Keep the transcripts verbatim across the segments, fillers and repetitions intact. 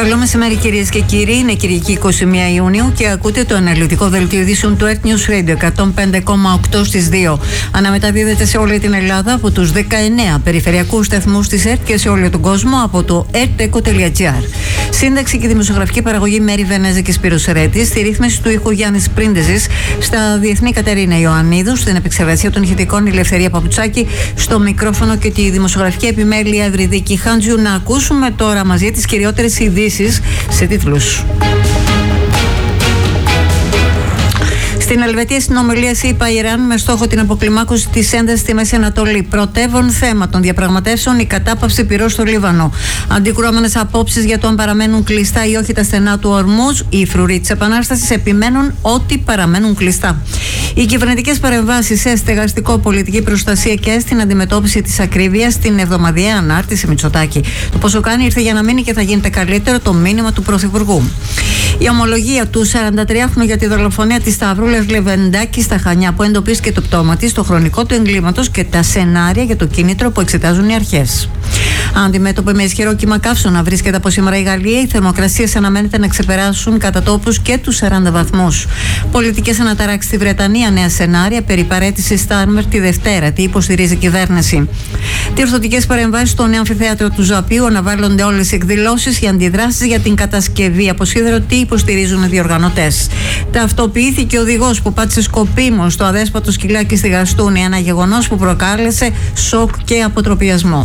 Καλό μεσημέρι, κυρίες και κύριοι. Είναι Κυριακή εικοστή πρώτη Ιουνίου και ακούτε το αναλυτικό δελτίο ειδήσεων του Earth News Radio εκατόν πέντε κόμμα οκτώ στις δύο. Αναμεταδίδεται σε όλη την Ελλάδα από τους δεκαεννέα περιφερειακούς σταθμούς της ΕΡΤ και σε όλο τον κόσμο από το ερτεκο τελεία τζι άρ. Σύνταξη και δημοσιογραφική παραγωγή Μέρη Βενέζα και Σπύρος Ρέτης. Στη ρύθμιση του ήχου Γιάννης Πρίντεζης. Στα διεθνή Κατερίνα Ιωαννίδου. Στην επεξεργασία των ηχητικών Ελευθερία Παπουτσάκη. Στο μικρόφωνο και τη δημοσιογραφική επιμέλεια Ευρυδίκη Χάντζιου. Να ακούσουμε τώρα μαζί τις κυριότερες ειδήσεις σε τίτλους. Στην Ελβετία συνομιλίες ΗΠΑ Ιράν με στόχο την αποκλιμάκωση της έντασης στη Μέση Ανατολή. Πρωτεύον θέμα των διαπραγματεύσεων η κατάπαυση πυρός στο Λίβανο. Αντικρουόμενες απόψεις για το αν παραμένουν κλειστά ή όχι τα στενά του Ορμούζ. Οι φρουροί της Επανάστασης επιμένουν ότι παραμένουν κλειστά. Οι κυβερνητικές παρεμβάσεις σε στεγαστικό, πολιτική προστασία και στην αντιμετώπιση της ακρίβειας στην εβδομαδιαία ανάρτηση Μητσοτάκη. Το πόσο κάνει ήρθε για να μείνει και θα γίνεται καλύτερο, το μήνυμα του Πρωθυπουργού. Η ομολογία του σαραντατριάχρονου για τη δολοφονία της Σταυρούλας Λεβεντάκη στα Χανιά, που εντοπίστηκε το πτώμα της, το χρονικό του εγκλήματος και τα σενάρια για το κίνητρο που εξετάζουν οι αρχές. Αντιμέτωπη με ισχυρό κύμα καύσωνα βρίσκεται από σήμερα η Γαλλία. Οι θερμοκρασίες αναμένεται να ξεπεράσουν κατά τόπους και τους σαράντα βαθμούς. Πολιτικές αναταράξεις στη Βρετανία, νέα σενάρια περί παραίτησης Στάρμερ τη Δευτέρα. Τι υποστηρίζει η κυβέρνηση. Διορθωτικές παρεμβάσεις στο νέο αμφιθέατρο του Ζωαπίου. Αναβάλλονται όλες οι εκδηλώσεις. Οι αντιδράσεις για την κατασκευή από σίδερο. Τι υποστηρίζουν οι διοργανωτές. Ταυτοποιήθηκε ο οδηγός που πάτησε σκοπίμως στο αδέσποτο σκυλάκι στη Γαστούνη. Ένα γεγονός που προκάλεσε σοκ και αποτροπιασμό.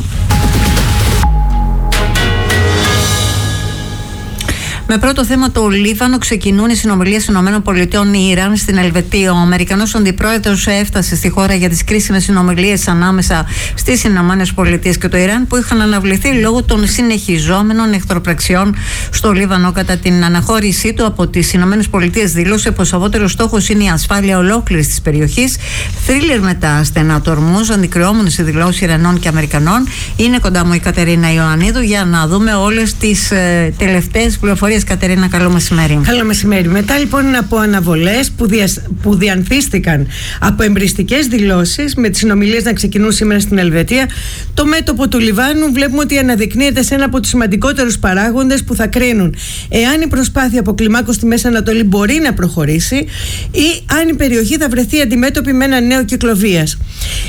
Με πρώτο θέμα το Λίβανο, ξεκινούν οι συνομιλίες ΗΠΑ Ιράν στην Ελβετία. Ο Αμερικανός αντιπρόεδρος έφτασε στη χώρα για τις κρίσιμες συνομιλίες ανάμεσα στις ΗΠΑ και το Ιράν, που είχαν αναβληθεί λόγω των συνεχιζόμενων εχθροπραξιών στο Λίβανο. Κατά την αναχώρησή του από τις ΗΠΑ, δήλωσε πως ο απότερος στόχος είναι η ασφάλεια ολόκληρης της περιοχής. Θρίλερ μετά στενά του Ορμούζ, αντικρουόμενες οι δηλώσεις Ιρανών και Αμερικανών. Είναι κοντά μου η Κατερίνα Ιωαννίδου για να δούμε όλες τις ε, τελευταίες πληροφορίες. Κατερίνα, καλό μεσημέρι. Καλό μεσημέρι. Μετά λοιπόν από αναβολές που, δια, που διανθίστηκαν από εμπριστικές δηλώσεις, με τις συνομιλίες να ξεκινούν σήμερα στην Ελβετία, το μέτωπο του Λιβάνου βλέπουμε ότι αναδεικνύεται σε ένα από τους σημαντικότερους παράγοντες που θα κρίνουν εάν η προσπάθεια αποκλιμάκωσης στη Μέση Ανατολή μπορεί να προχωρήσει ή αν η περιοχή θα βρεθεί αντιμέτωπη με ένα νέο κύκλο βίας.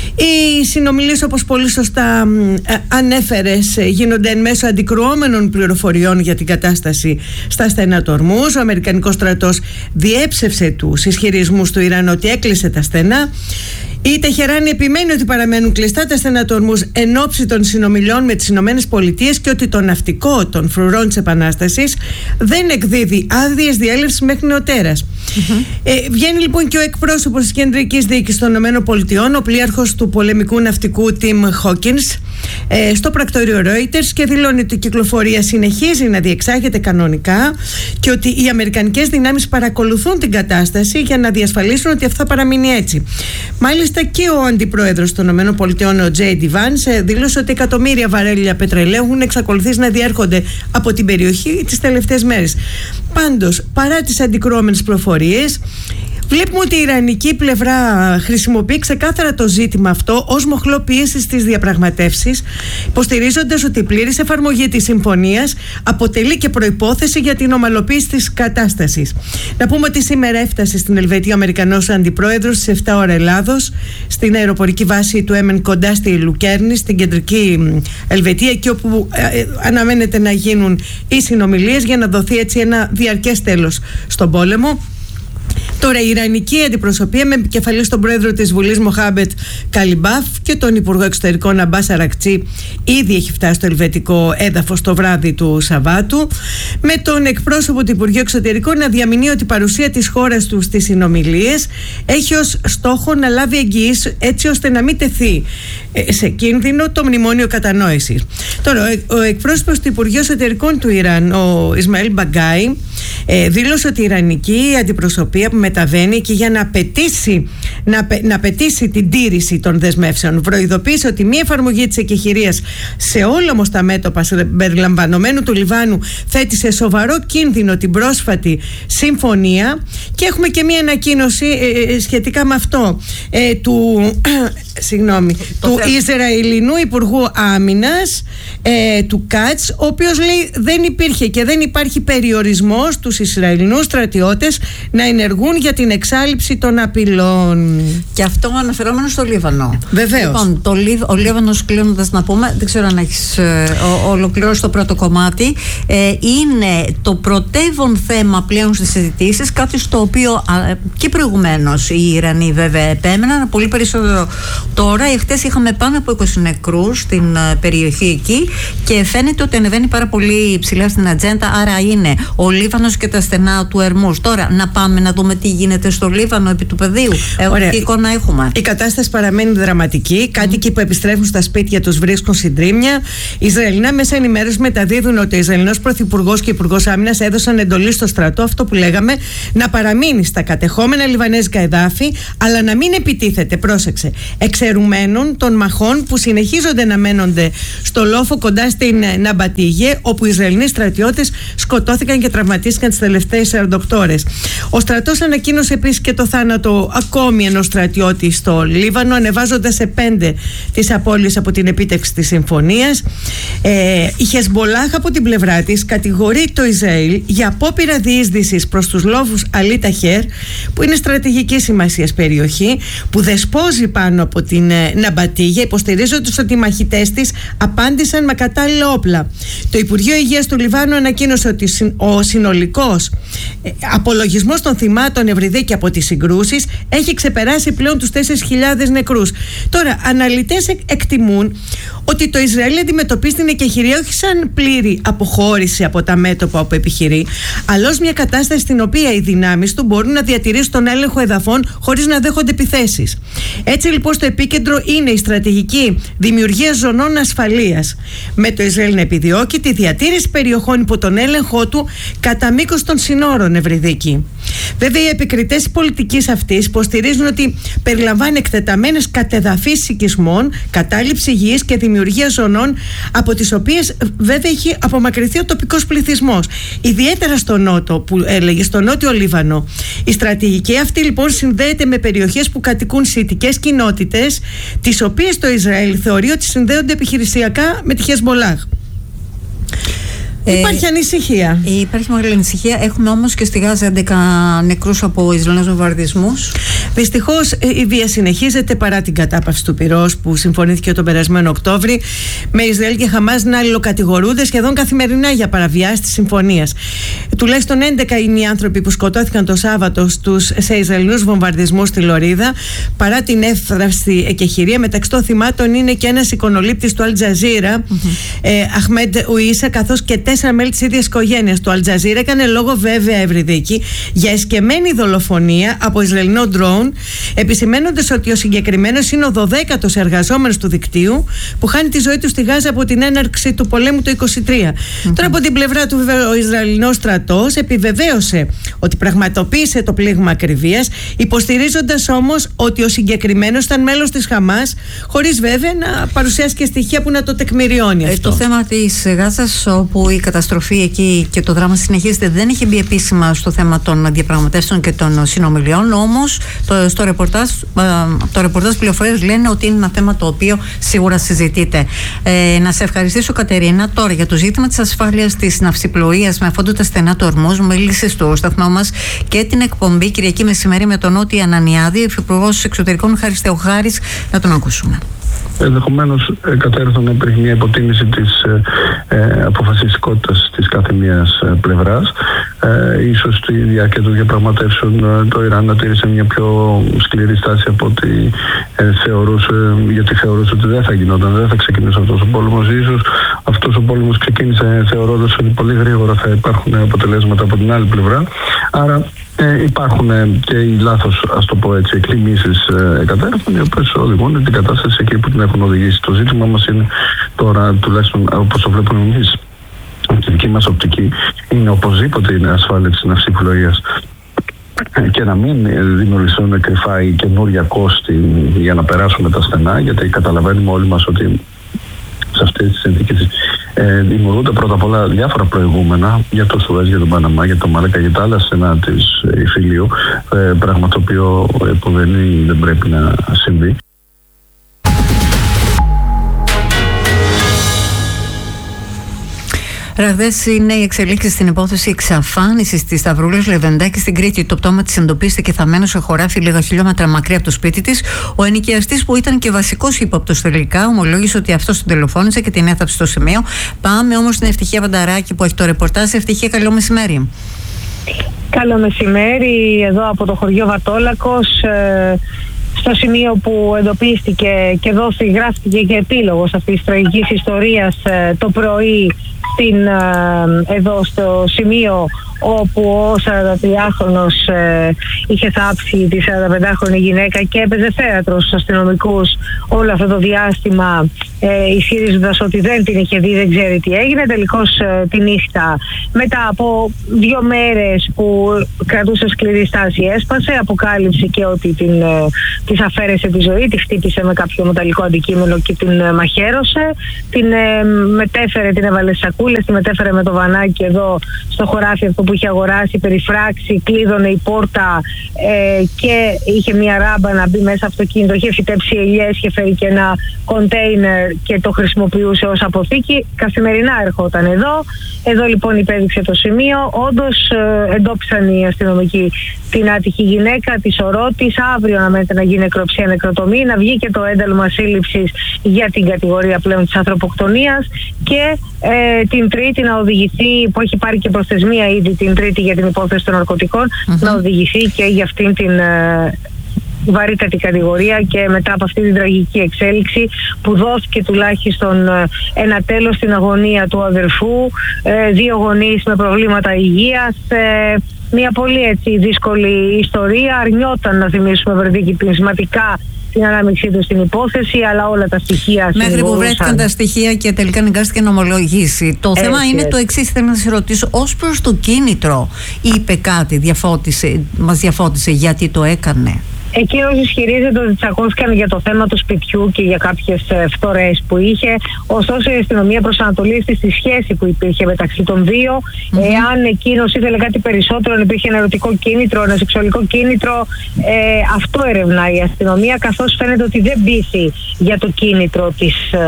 Οι συνομιλίες, όπως πολύ σωστά ανέφερες, γίνονται εν μέσω αντικρουόμενων πληροφοριών για την κατάσταση στα στενά του Ορμούζ. Ο Αμερικανικός στρατός διέψευσε τους ισχυρισμούς του Ιράν ότι έκλεισε τα στενά. Η Τεχεράνη επιμένει ότι παραμένουν κλειστά τα στενά του Ορμούζ εν ώψη των συνομιλιών με τις Ηνωμένες Πολιτείες και ότι το ναυτικό των φρουρών της Επανάστασης δεν εκδίδει άδειες διέλευσης μέχρι νεοτέρας. Mm-hmm. Ε, βγαίνει λοιπόν και ο εκπρόσωπος της Κεντρικής Διοίκησης των Ηνωμένων Πολιτειών, ο πλοίαρχος του πολεμικού ναυτικού Τιμ Χόκινς, ε, στο πρακτορείο Reuters και δηλώνει ότι η κυκλοφορία συνεχίζει να διεξάγεται κανονικά και ότι οι αμερικανικές δυνάμεις παρακολουθούν την κατάσταση για να διασφαλίσουν ότι αυτό θα παραμείνει έτσι. Μάλιστα και ο αντιπρόεδρος των ΗΠΑ, ο Τζέι Ντι Vance, δήλωσε ότι εκατομμύρια βαρέλια πετρελαίου έχουν εξακολουθήσει να διέρχονται από την περιοχή τις τελευταίες μέρες. Πάντως, παρά τις αντικρουόμενες πληροφορίες, βλέπουμε ότι η ιρανική πλευρά χρησιμοποιεί ξεκάθαρα το ζήτημα αυτό ως μοχλό πίεσης στις διαπραγματεύσεις, υποστηρίζοντας ότι η πλήρης εφαρμογή της συμφωνίας αποτελεί και προϋπόθεση για την ομαλοποίηση της κατάστασης. Να πούμε ότι σήμερα έφτασε στην Ελβετία ο Αμερικανός αντιπρόεδρος στις επτά ώρα Ελλάδος, στην αεροπορική βάση του Έμεν κοντά στη Λουκέρνη, στην κεντρική Ελβετία, εκεί όπου ε, αναμένεται να γίνουν οι συνομιλίες για να δοθεί έτσι ένα διαρκές τέλος στον πόλεμο. Τώρα η Ιρανική αντιπροσωπεία, με επικεφαλής τον πρόεδρο της Βουλής Μοχάμπετ Καλιμπάφ και τον Υπουργό Εξωτερικών Αμπάς Αρακτσί, ήδη έχει φτάσει στο ελβετικό έδαφος το βράδυ του Σαββάτου, με τον εκπρόσωπο του Υπουργείου Εξωτερικών να διαμηνύει ότι η παρουσία της χώρας του στις συνομιλίες έχει ως στόχο να λάβει εγγυήσεις έτσι ώστε να μην τεθεί σε κίνδυνο το μνημόνιο κατανόησης. Τώρα, ο εκπρόσωπος του Υπουργείου Εσωτερικών του Ιράν, ο Ισμαήλ Μπαγκάι, ε, δήλωσε ότι η Ιρανική αντιπροσωπεία που μεταβαίνει εκεί για να απαιτήσει, να, να απαιτήσει την τήρηση των δεσμεύσεων, προειδοποίησε ότι μία εφαρμογή της εκεχηρίας σε όλα όμως τα μέτωπα περιλαμβανομένου του Λιβάνου θέτει σε σοβαρό κίνδυνο την πρόσφατη συμφωνία. Και έχουμε και μία ανακοίνωση ε, σχετικά με αυτό ε, του, συγγνώμη, του Ισραηλινού Υπουργού Άμυνας, ε, του Κάτς, ο οποίος λέει δεν υπήρχε και δεν υπάρχει περιορισμός στους Ισραηλινούς στρατιώτες να ενεργούν για την εξάλειψη των απειλών. Και αυτό αναφερόμενο στο Λίβανο. Βεβαίως. Λοιπόν, το Λίβ, ο Λίβανος, κλείνοντας να πούμε, δεν ξέρω αν έχεις ε, ο, ολοκληρώσει το πρώτο κομμάτι, ε, είναι το πρωτεύον θέμα πλέον στις συζητήσεις, κάτι στο οποίο α, και προηγουμένως οι Ιρανοί βέβαια επέμεναν πολύ περισσότερο τώρα. Εχθές είχαμε πάνω από είκοσι νεκρούς στην ε, περιοχή εκεί και φαίνεται ότι ανεβαίνει πάρα πολύ ψηλά στην ατζέντα, άρα είναι ο Λίβανος και τα στενά του Ερμούς. Τώρα να πάμε να δούμε τι γίνεται στο Λίβανο επί του πεδίου. Ε, τι εικόνα έχουμε. Η κατάσταση παραμένει δραματική. Κάτοικοι mm. που επιστρέφουν στα σπίτια τους βρίσκουν συντρίμμια. Οι Ισραηλινά μέσα ενημέρωση μεταδίδουν ότι ο Ισραηλινός Πρωθυπουργός και Υπουργός Άμυνας έδωσαν εντολή στο στρατό, αυτό που λέγαμε, να παραμείνει στα κατεχόμενα λιβανέζικα εδάφη, αλλά να μην επιτίθεται, πρόσεξε, εξαιρουμένων των μαχών που συνεχίζονται να μένονται στο λόφο κοντά στην Ναμπατίγε, όπου οι Ισραηλινοί στρατιώτες σκοτώθηκαν και τραυματίστηκαν τις τελευταίες σαράντα οκτώ ώρες. Ο στρατός ανακοίνωσε επίσης και το θάνατο ακόμη ενός στρατιώτη στο Λίβανο, ανεβάζοντας σε πέντε τις απώλειες από την επίτευξη της συμφωνίας. Ε, η Χεσμολάχ από την πλευρά της κατηγορεί το Ισραήλ για απόπειρα διείσδυσης προς τους λόφους Αλί Ταχέρ, που είναι στρατηγική σημασίας περιοχή, που δεσπόζει πάνω από την ε, Ναμπατίγια, υποστηρίζοντας ότι οι μαχητές της απάντησαν με κατάλληλα όπλα. Το Υπουργείο Υγείας του Λιβάνου ανακοίνωσε ότι ο συνολικός ε, απολογισμός των θυμάτων ευρυδίκη από τις συγκρούσεις έχει ξεπεράσει πλέον τους τέσσερις χιλιάδες νεκρούς. Τώρα, αναλυτές εκτιμούν ότι το Ισραήλ αντιμετωπίζει την εκεχηρία όχι σαν πλήρη αποχώρηση από τα μέτωπα όπου επιχειρεί, αλλά ως μια κατάσταση στην οποία οι δυνάμεις του μπορούν να διατηρήσουν τον έλεγχο εδαφών χωρίς να δέχονται επιθέσεις. Έτσι λοιπόν στο επίκεντρο είναι η στρατηγική δημιουργία ζωνών ασφαλείας, με το Ισραήλ να επιδιώκει τη διατήρηση περιοχών υπό τον έλεγχό του κατά μήκος των συνόρων ευρυδίκη. Βέβαια, οι επικριτές πολιτικής αυτής υποστηρίζουν ότι περιλαμβάνει εκτεταμένες κατεδαφίσεις οικισμών, κατάληψη γης και δημιουργία ζωνών από τις οποίες βέβαια έχει απομακρυνθεί ο τοπικός πληθυσμός. Ιδιαίτερα στο νότο, που έλεγε, στο νότιο Λίβανο. Η στρατηγική αυτή λοιπόν συνδέεται με περιοχές που κατοικούν σιητικές κοινότητες, τις οποίες το Ισραήλ θεωρεί ότι συνδέονται επιχειρησιακά με τη Χεσμολάχ. Υπάρχει ανησυχία. Ε, υπάρχει μεγάλη ανησυχία. Έχουμε όμως και στη Γάζα έντεκα νεκρούς από Ισραηλινούς βομβαρδισμούς. Δυστυχώς η βία συνεχίζεται παρά την κατάπαυση του πυρός που συμφωνήθηκε τον περασμένο Οκτώβρη, με Ισραήλ και Χαμάς να αλληλοκατηγορούνται σχεδόν καθημερινά για παραβιάσεις της συμφωνίας. Τουλάχιστον έντεκα είναι οι άνθρωποι που σκοτώθηκαν το Σάββατο στους, σε Ισραηλινούς βομβαρδισμούς στη Λωρίδα. Παρά την εύθραυστη εκεχηρία, μεταξύ των θυμάτων είναι και ένας εικονολήπτης του Αλτζαζίρα, mm-hmm. ε, Αχμέντ Ουίσα, καθώς και τέσσερα μέλη της ίδιας οικογένειας του Αλτζαζίρα. Έκανε λόγο βέβαια ευρυδίκη για εσκεμμένη δολοφονία από Ισραηλινό ντρόουν, επισημαίνοντας ότι ο συγκεκριμένος είναι ο δωδέκατος εργαζόμενος του δικτύου που χάνει τη ζωή του στη Γάζα από την έναρξη του πολέμου το είκοσι τρία. Mm-hmm. Τώρα από την πλευρά του βέβαια ο Ισραηλινός στρατός επιβεβαίωσε ότι πραγματοποίησε το πλήγμα ακριβίας, υποστηρίζοντας όμως ότι ο συγκεκριμένος ήταν μέλος της Χαμάς, χωρίς βέβαια να παρουσιάσει και στοιχεία που να το τεκμηριώνει αυτό. Ε, το θέμα της Γάζας, όπου η καταστροφή εκεί και το δράμα συνεχίζεται, δεν έχει μπει επίσημα στο θέμα των διαπραγματεύσεων και των συνομιλιών, όμως το, στο ρεπορτάζ, το ρεπορτάζ πληροφορίες λένε ότι είναι ένα θέμα το οποίο σίγουρα συζητείται. Ε, να σε ευχαριστήσω, Κατερίνα. Τώρα για το ζήτημα της ασφάλειας της ναυσιπλοείας με αφόντου τα στενά του Ορμούζ, μίλησε στο σταθμό μας και την εκπομπή Κυριακή μεσημέρι με τον Νότι Ανανιάδη, Υφυπουργός Εξωτερικών Χάρης Θεοχάρης. Να τον ακούσουμε. Ενδεχομένως ε, κατέρθω να υπήρχε μια υποτίμηση της ε, ε, αποφασιστικότητας της κάθε μιας ε, πλευράς. Ε, ίσως στη διάρκεια των διαπραγματεύσεων ε, το Ιράν να τήρησε μια πιο σκληρή στάση από ό,τι ε, θεωρούσε, γιατί θεωρούσε ότι δεν θα γινόταν, δεν θα ξεκινήσει αυτός ο πόλεμος. Ίσως αυτός ο πόλεμος ξεκίνησε θεωρώντας ότι πολύ γρήγορα θα υπάρχουν αποτελέσματα από την άλλη πλευρά. Άρα Ε, υπάρχουν ε, και οι λάθος, ας το πω έτσι, εκτιμήσεις ε, κατέρθουν, οι οποίες οδηγούν την κατάσταση εκεί που την έχουν οδηγήσει. Το ζήτημα μας είναι τώρα, τουλάχιστον όπως το βλέπουμε εμείς, από τη δική δική μας οπτική είναι οπωσδήποτε η ασφάλεια της ναυσιπλοείας και να μην δημιουργηθούν κρυφά ή καινούρια κόστη για να περάσουμε τα στενά, γιατί καταλαβαίνουμε όλοι μας ότι σε αυτές τις συνθήκες ε, δημιουργούνται πρώτα απ' όλα διάφορα προηγούμενα για το Σουέζ, για τον Παναμά, για το Μαλάκα, για τα άλλα στενά της Ιφιλίου, ε, πράγμα το οποίο ε, που δεν, δεν πρέπει να συμβεί. Ραγδαίες είναι οι εξελίξεις στην υπόθεση εξαφάνισης της Σταυρούλας Λεβεντάκη στην Κρήτη. Το πτώμα της εντοπίστηκε θαμμένο σε χωράφι λίγα χιλιόμετρα μακριά από το σπίτι της. Ο ενοικιαστής, που ήταν και βασικός ύποπτος τελικά, ομολόγησε ότι αυτός τον τηλεφώνησε και την έθαψε στο σημείο. Πάμε όμως στην Ευτυχία Βανταράκη που έχει το ρεπορτάζ. Ευτυχία, καλό μεσημέρι. Καλό μεσημέρι εδώ από το χωριό Βατόλακος, ε, στο σημείο που εντοπίστηκε και δόθηκε, γράφτηκε και επίλογος αυτής της τραγικής ιστορίας ε, το πρωί στην, ε, εδώ στο σημείο όπου ο σαραντατριάχρονος ε, είχε θάψει τη σαρανταπεντάχρονη γυναίκα και έπαιζε θέατρο στους αστυνομικούς όλο αυτό το διάστημα, ε, ισχυρίζοντας ότι δεν την είχε δει, δεν ξέρει τι έγινε. Τελικώς ε, τη νύχτα, μετά από δύο μέρες που κρατούσε σκληρή στάση, έσπασε, αποκάλυψε και ότι την, ε, της αφαίρεσε τη ζωή, τη χτύπησε με κάποιο μεταλλικό αντικείμενο και την ε, μαχαίρωσε, την ε, μετέφερε, την έβαλε σε σακούλες, τη μετέφερε με το βανάκι εδώ στο χωράφι αυτό που είχε αγοράσει, περιφράξει, κλείδωνε η πόρτα ε, και είχε μια ράμπα να μπει μέσα στο αυτοκίνητο, είχε φυτέψει ελιές, είχε φέρει και ένα κοντέινερ και το χρησιμοποιούσε ως αποθήκη. Καθημερινά ερχόταν εδώ. Εδώ λοιπόν υπέδειξε το σημείο. Όντως ε, εντόπισαν οι αστυνομικοί την άτυχη γυναίκα, τη σωρό της. Αύριο αναμένεται να γίνει νεκροψία, νεκροτομή, να βγει και το ένταλμα σύλληψης για την κατηγορία πλέον της ανθρωποκτονίας και ε, την Τρίτη να οδηγηθεί, που έχει πάρει και προθεσμία ήδη την Τρίτη για την υπόθεση των ναρκωτικών, mm-hmm. να οδηγηθεί και για αυτήν την ε, βαρύτατη κατηγορία και μετά από αυτή την τραγική εξέλιξη που δόθηκε τουλάχιστον ε, ένα τέλος στην αγωνία του αδερφού, ε, δύο γονείς με προβλήματα υγείας, ε, μια πολύ έτσι δύσκολη ιστορία. Αρνιόταν να θυμίσουμε βερδικηπισματικά την ανάμειξή του στην υπόθεση, αλλά όλα τα στοιχεία μέχρι που βρέθηκαν τα στοιχεία και τελικά αναγκάστηκε να ομολογήσει. Το έτσι, θέμα είναι έτσι. Το εξής, θέλω να σας ρωτήσω, ως προς το κίνητρο, είπε κάτι, διαφώτισε, μας διαφώτισε γιατί το έκανε? Εκείνος ισχυρίζεται ότι τσακώθηκαν για το θέμα του σπιτιού και για κάποιες φθορές που είχε. Ωστόσο, η αστυνομία προσανατολίστηκε στη σχέση που υπήρχε μεταξύ των δύο. Mm-hmm. Εάν εκείνος ήθελε κάτι περισσότερο, αν υπήρχε ένα ερωτικό κίνητρο, ένα σεξουαλικό κίνητρο, ε, αυτό ερευνάει η αστυνομία, καθώς φαίνεται ότι δεν πείθει για το κίνητρο της, ε,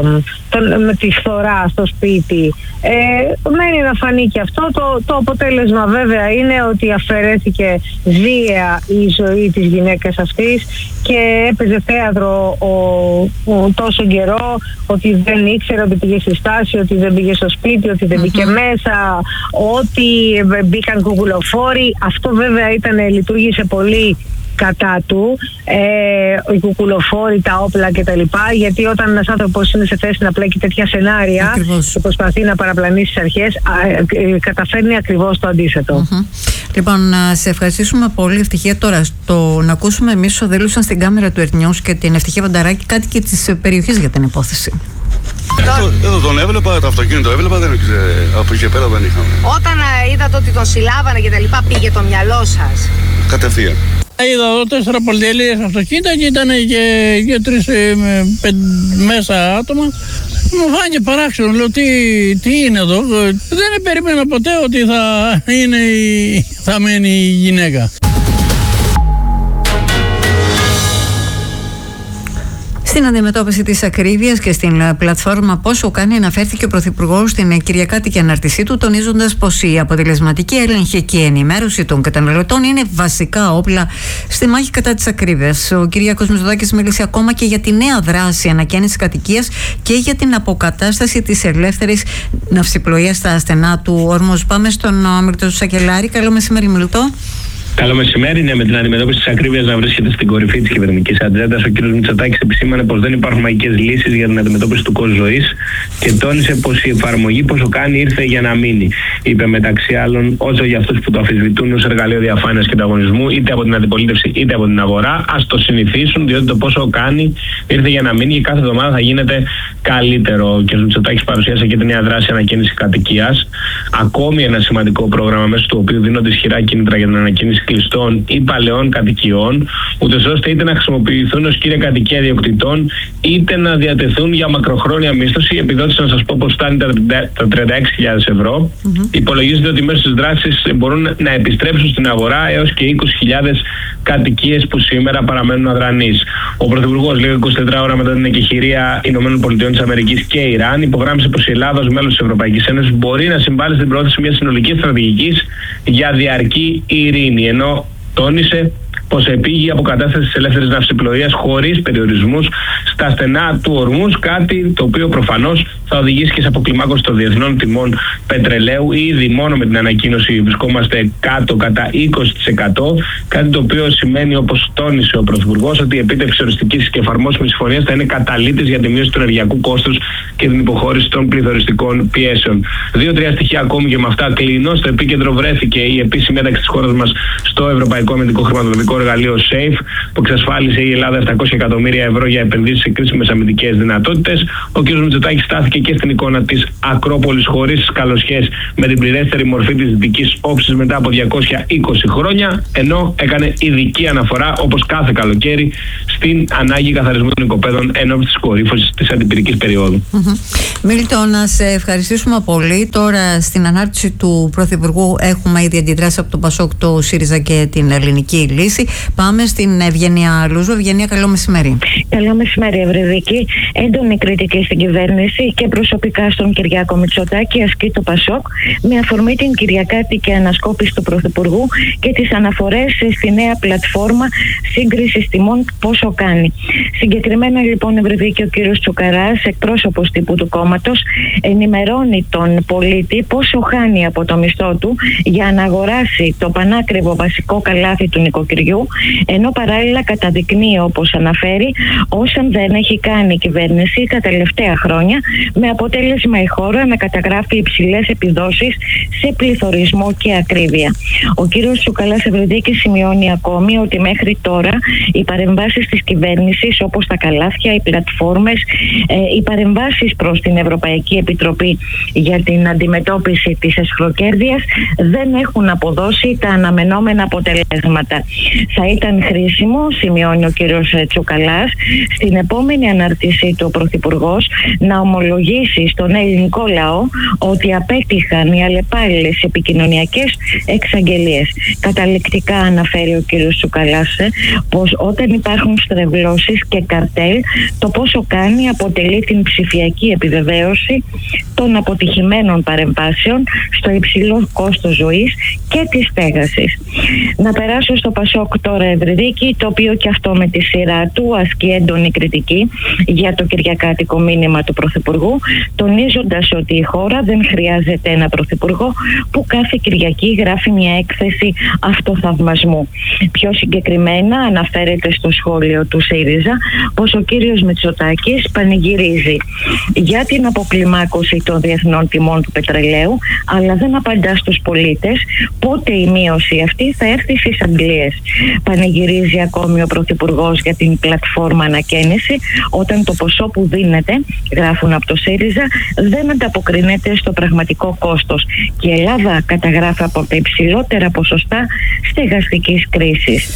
τον, με τη φθορά στο σπίτι. Ε, μένει να φανεί και αυτό. Το, το αποτέλεσμα βέβαια είναι ότι αφαιρέθηκε βία η ζωή της γυναίκας αυτής και έπαιζε θέατρο ο, ο, τόσο καιρό, ότι δεν ήξερε, ότι πήγε στη στάση, ότι δεν πήγε στο σπίτι, ότι δεν μπήκε mm-hmm. μέσα, ότι μπήκαν κουκουλοφόροι. Αυτό βέβαια ήταν, λειτουργήσε πολύ κατά του, ε, οι κουκουλοφόροι, τα όπλα κτλ. Γιατί όταν ένας άνθρωπος είναι σε θέση να πλέκει τέτοια σενάρια ακριβώς. Και προσπαθεί να παραπλανήσει τις αρχές, α, ε, καταφέρνει ακριβώς το αντίθετο. Mm-hmm. Λοιπόν, να σε ευχαριστήσουμε πολύ, Ευτυχία. Τώρα, το να ακούσουμε εμείς που δήλωσαν στην κάμερα του Ερτνιούς και την Ευτυχία Βανταράκη κάτι και της περιοχής για την υπόθεση. Εδώ, εδώ τον έβλεπα, το αυτοκίνητο έβλεπα, δεν ήξερε, από εκεί πέρα δεν είχαμε. Όταν ε, είδατε ότι τον συλλάβανε και τα λοιπά, πήγε το μυαλό σας? Κατευθείαν. Είδα εδώ τέσσερα πολυτελείες αυτοκίνητα και ήταν και, και τρεις πεν, μέσα άτομα. Μου φάνηκε παράξενο, λέω τι, τι είναι εδώ. Δεν περίμενα ποτέ ότι θα είναι η θαμμένη γυναίκα. Στην αντιμετώπιση της ακρίβειας και στην πλατφόρμα Πόσο Κάνει, αναφέρθηκε ο Πρωθυπουργός στην κυριακάτικη ανάρτησή του, τονίζοντας πως η αποτελεσματική έλεγχη και η ενημέρωση των καταναλωτών είναι βασικά όπλα στη μάχη κατά της ακρίβειας. Ο Κυριάκος Μητσοτάκης μίλησε ακόμα και για τη νέα δράση ανακαίνησης κατοικίας και για την αποκατάσταση της ελεύθερης ναυσιπλοείας στα στενά του όρμους. Πάμε στον Μίλτο Σακελάρη. Καλό μεσημέρι, Μίλτο. Καλό μεσημέρι. Ναι, με την αντιμετώπιση της ακρίβειας να βρίσκεται στην κορυφή της κυβερνητικής ατζέντας, ο κ. Μητσοτάκης επισήμανε πως δεν υπάρχουν μαγικές λύσεις για την αντιμετώπιση του κόστους ζωής και τόνισε πως η εφαρμογή πόσο κάνει ήρθε για να μείνει. Είπε μεταξύ άλλων, όσο για αυτούς που το αμφισβητούν ως εργαλείο διαφάνειας και ανταγωνισμού, είτε από την αντιπολίτευση είτε από την αγορά, ας το συνηθίσουν, διότι το πόσο κάνει ήρθε για να μείνει και κάθε εβδομάδα θα γίνεται καλύτερο. Ο κ. Μητσοτάκης παρουσίασε και την νέα δράση ανακαίνιση κατοικίας. Ακόμη ένα σημαντικό πρόγραμμα μέσω του οποίου δίνονται ισχυρά κίνητρα για την ανακαίνιση κλειστών ή παλαιών κατοικιών, ούτως ώστε είτε να χρησιμοποιηθούν ως κύρια κατοικία ιδιοκτητών, είτε να διατεθούν για μακροχρόνια μίσθωση. Η επιδότηση, να σας πω πως φτάνει τα τριάντα έξι χιλιάδες ευρώ. Mm-hmm. Υπολογίζεται ότι μέσω της δράσης μπορούν να επιστρέψουν στην αγορά έως και είκοσι χιλιάδες κατοικίες που σήμερα παραμένουν αδρανείς. Ο Πρωθυπουργός, λίγο είκοσι τέσσερις ώρα μετά την εκεχηρία ΗΠΑ και Ιράν, υπογράμμισε πως η Ελλάδα ως μέλος της Ευρωπαϊκής Ένωσης μπορεί να συμβάλλει στην πρόθεση μιας συνολικής στρατηγικής για διαρκή ειρήνη, ενώ τόνισε πως επήγει η αποκατάσταση της ελεύθερης ναυσιπλοείας χωρίς περιορισμούς στα στενά του Ορμούς, κάτι το οποίο προφανώς θα οδηγήσει και σε αποκλιμάκωση των διεθνών τιμών πετρελαίου. Ήδη μόνο με την ανακοίνωση βρισκόμαστε κάτω κατά είκοσι τοις εκατό, κάτι το οποίο σημαίνει, όπως τόνισε ο Πρωθυπουργός, ότι η επίτευξη οριστικής και εφαρμόσιμης συμφωνίας θα είναι καταλήτης για τη μείωση του ενεργειακού κόστους και την υποχώρηση των πληθωριστικών πιέσεων. Δύο-τρία στοιχεία ακόμη και με αυτά κλείνω. Στο επίκεντρο βρέθηκε η επίσημη ένταξη της χώρας μας στο Ευρωπαϊκό Αμυντικό Χρηματοδοτικό Εργαλείο SAFE, που εξασφάλισε η Ελλάδα επτακόσια εκατομμύρια ευρώ για επενδύσεις σε κρίσιμες αμυντικές δυνατότητες. Ο κ. Μητσοτάκης στάθηκε και στην εικόνα της Ακρόπολης χωρίς καλοσχές με την πληρέστερη μορφή της δυτικής όψης μετά από διακόσια είκοσι χρόνια, ενώ έκανε ειδική αναφορά, όπως κάθε καλοκαίρι, στην ανάγκη καθαρισμού των οικοπαίδων ενώπιση της κορύφωσης της αντιπυρικής περίοδου. Mm-hmm. Μίλτο, να σε ευχαριστήσουμε πολύ. Τώρα στην ανάρτηση του Πρωθυπουργού έχουμε ήδη αντιδράσει από τον Πασόκ, το ΣΥΡΙΖΑ και την Ελληνική Λύση. Πάμε στην Ευγενία Λούζο. Ευγενία, καλό μεσημέρι. Καλό μεσημέρι, Ευρυδίκη. Έντονη κριτική στην κυβέρνηση και προσωπικά στον Κυριάκο Μητσοτάκη ασκεί το Πασόκ με αφορμή την κυριακάτικη ανασκόπηση του Πρωθυπουργού και τις αναφορές στη νέα πλατφόρμα σύγκρισης τιμών πόσο κάνει. Συγκεκριμένα, λοιπόν, Ευρυδίκη, ο κύριος Τσουκαράς, εκπρόσωπος τύπου του κόμματος, ενημερώνει τον πολίτη πόσο χάνει από το μισθό του για να αγοράσει το πανάκριβο βασικό καλάθι του νοικοκυριού, ενώ παράλληλα καταδεικνύει, όπως αναφέρει, όσα δεν έχει κάνει η κυβέρνηση τα τελευταία χρόνια, με αποτέλεσμα η χώρα να καταγράφει υψηλές επιδόσεις σε πληθωρισμό και ακρίβεια. Ο κύριος Τσουκαλάς, Ευρυδίκη, σημειώνει ακόμη ότι μέχρι τώρα οι παρεμβάσεις της κυβέρνησης, όπως τα καλάθια, οι πλατφόρμες, ε, οι παρεμβάσεις προς την Ευρωπαϊκή Επιτροπή για την αντιμετώπιση της εσχροκέρδειας δεν έχουν αποδώσει τα αναμενόμενα αποτελέσματα. Θα ήταν χρήσιμο, σημειώνει ο κύριος Τσουκαλάς, στην επόμενη αναρτήσή του ο Πρωθυπουργός να ομολογήσει στον ελληνικό λαό ότι απέτυχαν οι αλλεπάλληλες επικοινωνιακές εξαγγελίες. Καταληκτικά αναφέρει ο κύριος Τσουκαλάς πως όταν υπάρχουν στρεβλώσεις και καρτέλ, το πόσο κάνει αποτελεί την ψηφιακή επιβεβαίωση των αποτυχημένων παρεμβάσεων στο υψηλό κόστος ζωής και της στέγασης. Να περάσω στο Πασόκ τώρα, Ευρυδίκη, το οποίο και αυτό με τη σειρά του ασκεί έντονη κριτική για το κυριακάτικο μήνυμα του Πρωθυπουργού, τονίζοντας ότι η χώρα δεν χρειάζεται ένα Πρωθυπουργό που κάθε Κυριακή γράφει μια έκθεση αυτοθαυμασμού. Πιο συγκεκριμένα αναφέρεται στο σχόλιο του ΣΥΡΙΖΑ πως ο κύριος Μητσοτάκης πανηγυρίζει για την αποκλιμάκωση των διεθνών τιμών του πετρελαίου, αλλά δεν απαντά στους πολίτες πότε η μείωση αυτή θα έρθει στις Αγγλίες. Πανηγυρίζει ακόμη ο Πρωθυπουργός για την πλατφόρμα ανακαίνιση, όταν το ποσό που δίνεται, γράφουν από το ΣΥΡΙΖΑ, δεν ανταποκρίνεται στο πραγματικό κόστος και η Ελλάδα καταγράφει από τα υψηλότερα ποσοστά στεγαστικής κρίσης.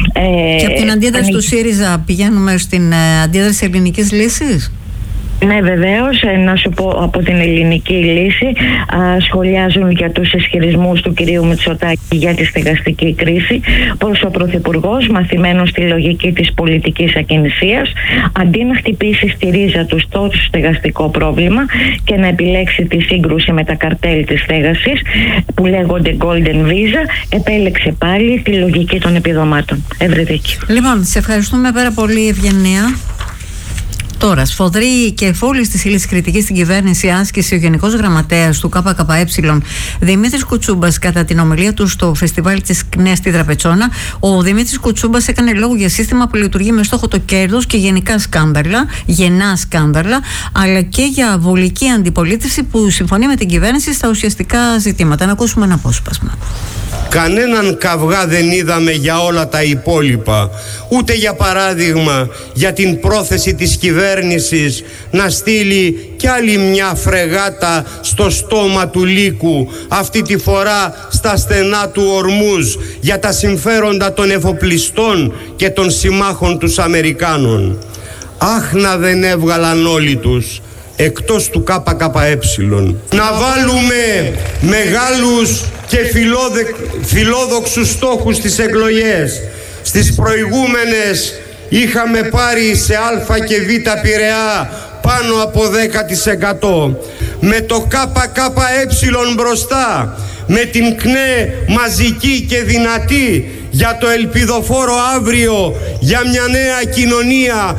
Και από την αντίδραση πανηγ... του ΣΥΡΙΖΑ πηγαίνουμε στην ε, αντίδραση Ελληνικής Λύσης. Ναι, βεβαίως, να σου πω από την Ελληνική Λύση α, σχολιάζουν για τους ισχυρισμούς του κυρίου Μητσοτάκη για τη στεγαστική κρίση, πως ο Πρωθυπουργός, μαθημένος στη λογική της πολιτικής ακινησίας, αντί να χτυπήσει στη ρίζα του στο στεγαστικό πρόβλημα και να επιλέξει τη σύγκρουση με τα καρτέλ της στέγασης που λέγονται Golden Visa, επέλεξε πάλι τη λογική των επιδομάτων. Ευρυδίκη. Λοιπόν, σε ευχαριστούμε πάρα πολύ, Ευγενία. Τώρα, σφοδρή και εφόλης της ύλης κριτικής στην κυβέρνηση άσκησε ο Γενικός Γραμματέας του ΚΚΕ Δημήτρης Κουτσούμπας κατά την ομιλία του στο φεστιβάλ της ΚΝΕ στη Δραπετσόνα. Ο Δημήτρης Κουτσούμπας έκανε λόγο για σύστημα που λειτουργεί με στόχο το κέρδος και γενικά σκάνδαλα, γεννά σκάνδαλα, αλλά και για βολική αντιπολίτευση που συμφωνεί με την κυβέρνηση στα ουσιαστικά ζητήματα. Να ακούσουμε ένα απόσπασμα. Κανέναν καυγά δεν είδαμε για όλα τα υπόλοιπα, ούτε για παράδειγμα για την πρόθεση της κυβέρνησης να στείλει κι άλλη μια φρεγάτα στο στόμα του λύκου, αυτή τη φορά στα στενά του Ορμούζ, για τα συμφέροντα των εφοπλιστών και των συμμάχων τους Αμερικάνων. Αχ, να δεν έβγαλαν όλοι τους, εκτός του ΚΚΕ. Να βάλουμε μεγάλους και φιλόδε... φιλόδοξους στόχους στις εκλογές. Στις προηγούμενες είχαμε πάρει σε Α και Β Πειραιά πάνω από δέκα τοις εκατό. Με το ΚΚΕ μπροστά, με την ΚΝΕ μαζική και δυνατή για το ελπιδοφόρο αύριο, για μια νέα κοινωνία.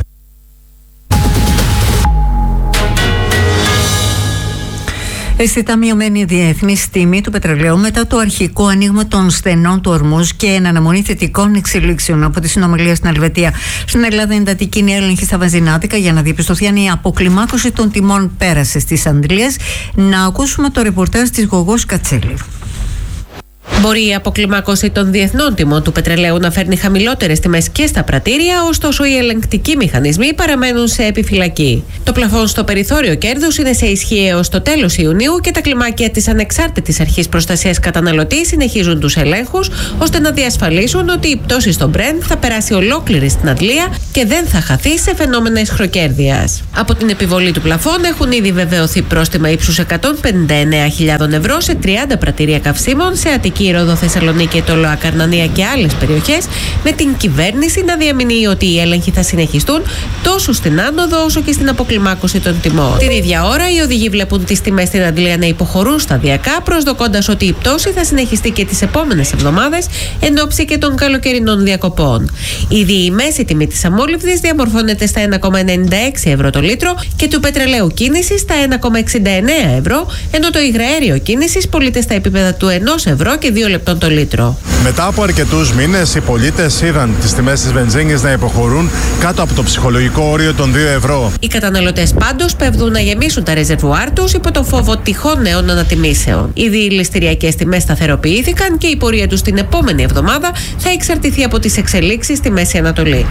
Αισθητά μειωμένη η διεθνής τιμή του πετρελαίου μετά το αρχικό ανοίγμα των στενών του Ορμούζ και εν αναμονή θετικών εξελίξεων από τη συνομιλία στην Ελβετία. Στην Ελλάδα, εντατική είναι έλεγχη στα βενζινάδικα για να διαπιστωθεί αν η αποκλιμάκωση των τιμών πέρασε στις αντλίες. Να ακούσουμε το ρεπορτάζ της Γογός Κατσέλη. Μπορεί η αποκλιμάκωση των διεθνών τιμών του πετρελαίου να φέρνει χαμηλότερες τιμές και στα πρατήρια, ωστόσο οι ελεγκτικοί μηχανισμοί παραμένουν σε επιφυλακή. Το πλαφόν στο περιθώριο κέρδους είναι σε ισχύ έως το τέλος Ιουνίου και τα κλιμάκια της Ανεξάρτητης Αρχής Προστασίας Καταναλωτή συνεχίζουν τους ελέγχους ώστε να διασφαλίσουν ότι η πτώση στο Brent θα περάσει ολόκληρη στην αντλία και δεν θα χαθεί σε φαινόμενα ισχροκέρδειας. Από την επιβολή του πλαφόν έχουν ήδη βεβαιωθεί πρόστιμα ύψους εκατόν πενήντα εννέα χιλιάδες ευρώ σε τριάντα πρατήρια καυσίμων σε Αττική, Ρόδο, Θεσσαλονίκη, Τόλο, Καρνανία και άλλες περιοχές, με την κυβέρνηση να διαμηνύει ότι οι έλεγχοι θα συνεχιστούν τόσο στην άνοδο όσο και στην αποκλιμάκωση των τιμών. Την ίδια ώρα, οι οδηγοί βλέπουν τις τιμές στην αντλία να υποχωρούν σταδιακά, προσδοκώντας ότι η πτώση θα συνεχιστεί και τις επόμενες εβδομάδες εν ώψη και των καλοκαιρινών διακοπών. Ήδη η μέση τιμή της αμόλυβδης διαμορφώνεται στα ένα κόμμα ενενήντα έξι ευρώ το λίτρο και του πετρελαίου κίνησης στα ένα κόμμα εξήντα εννέα ευρώ, ενώ το υγραέριο κίνησης πωλείται στα επίπεδα του ενός ευρώ και δύο λεπτών το λίτρο. Μετά από αρκετούς μήνες, οι πολίτες είδαν τις τιμές της βενζίνης να υποχωρούν κάτω από το ψυχολογικό όριο των δύο ευρώ. Οι καταναλωτές πάντως πέφτουν να γεμίσουν τα ρεζερβουάρ τους υπό το φόβο τυχόν νέων ανατιμήσεων. Ήδη οι ληστηριακές τιμές σταθεροποιήθηκαν και η πορεία τους την επόμενη εβδομάδα θα εξαρτηθεί από τις εξελίξεις στη Μέση Ανατολή.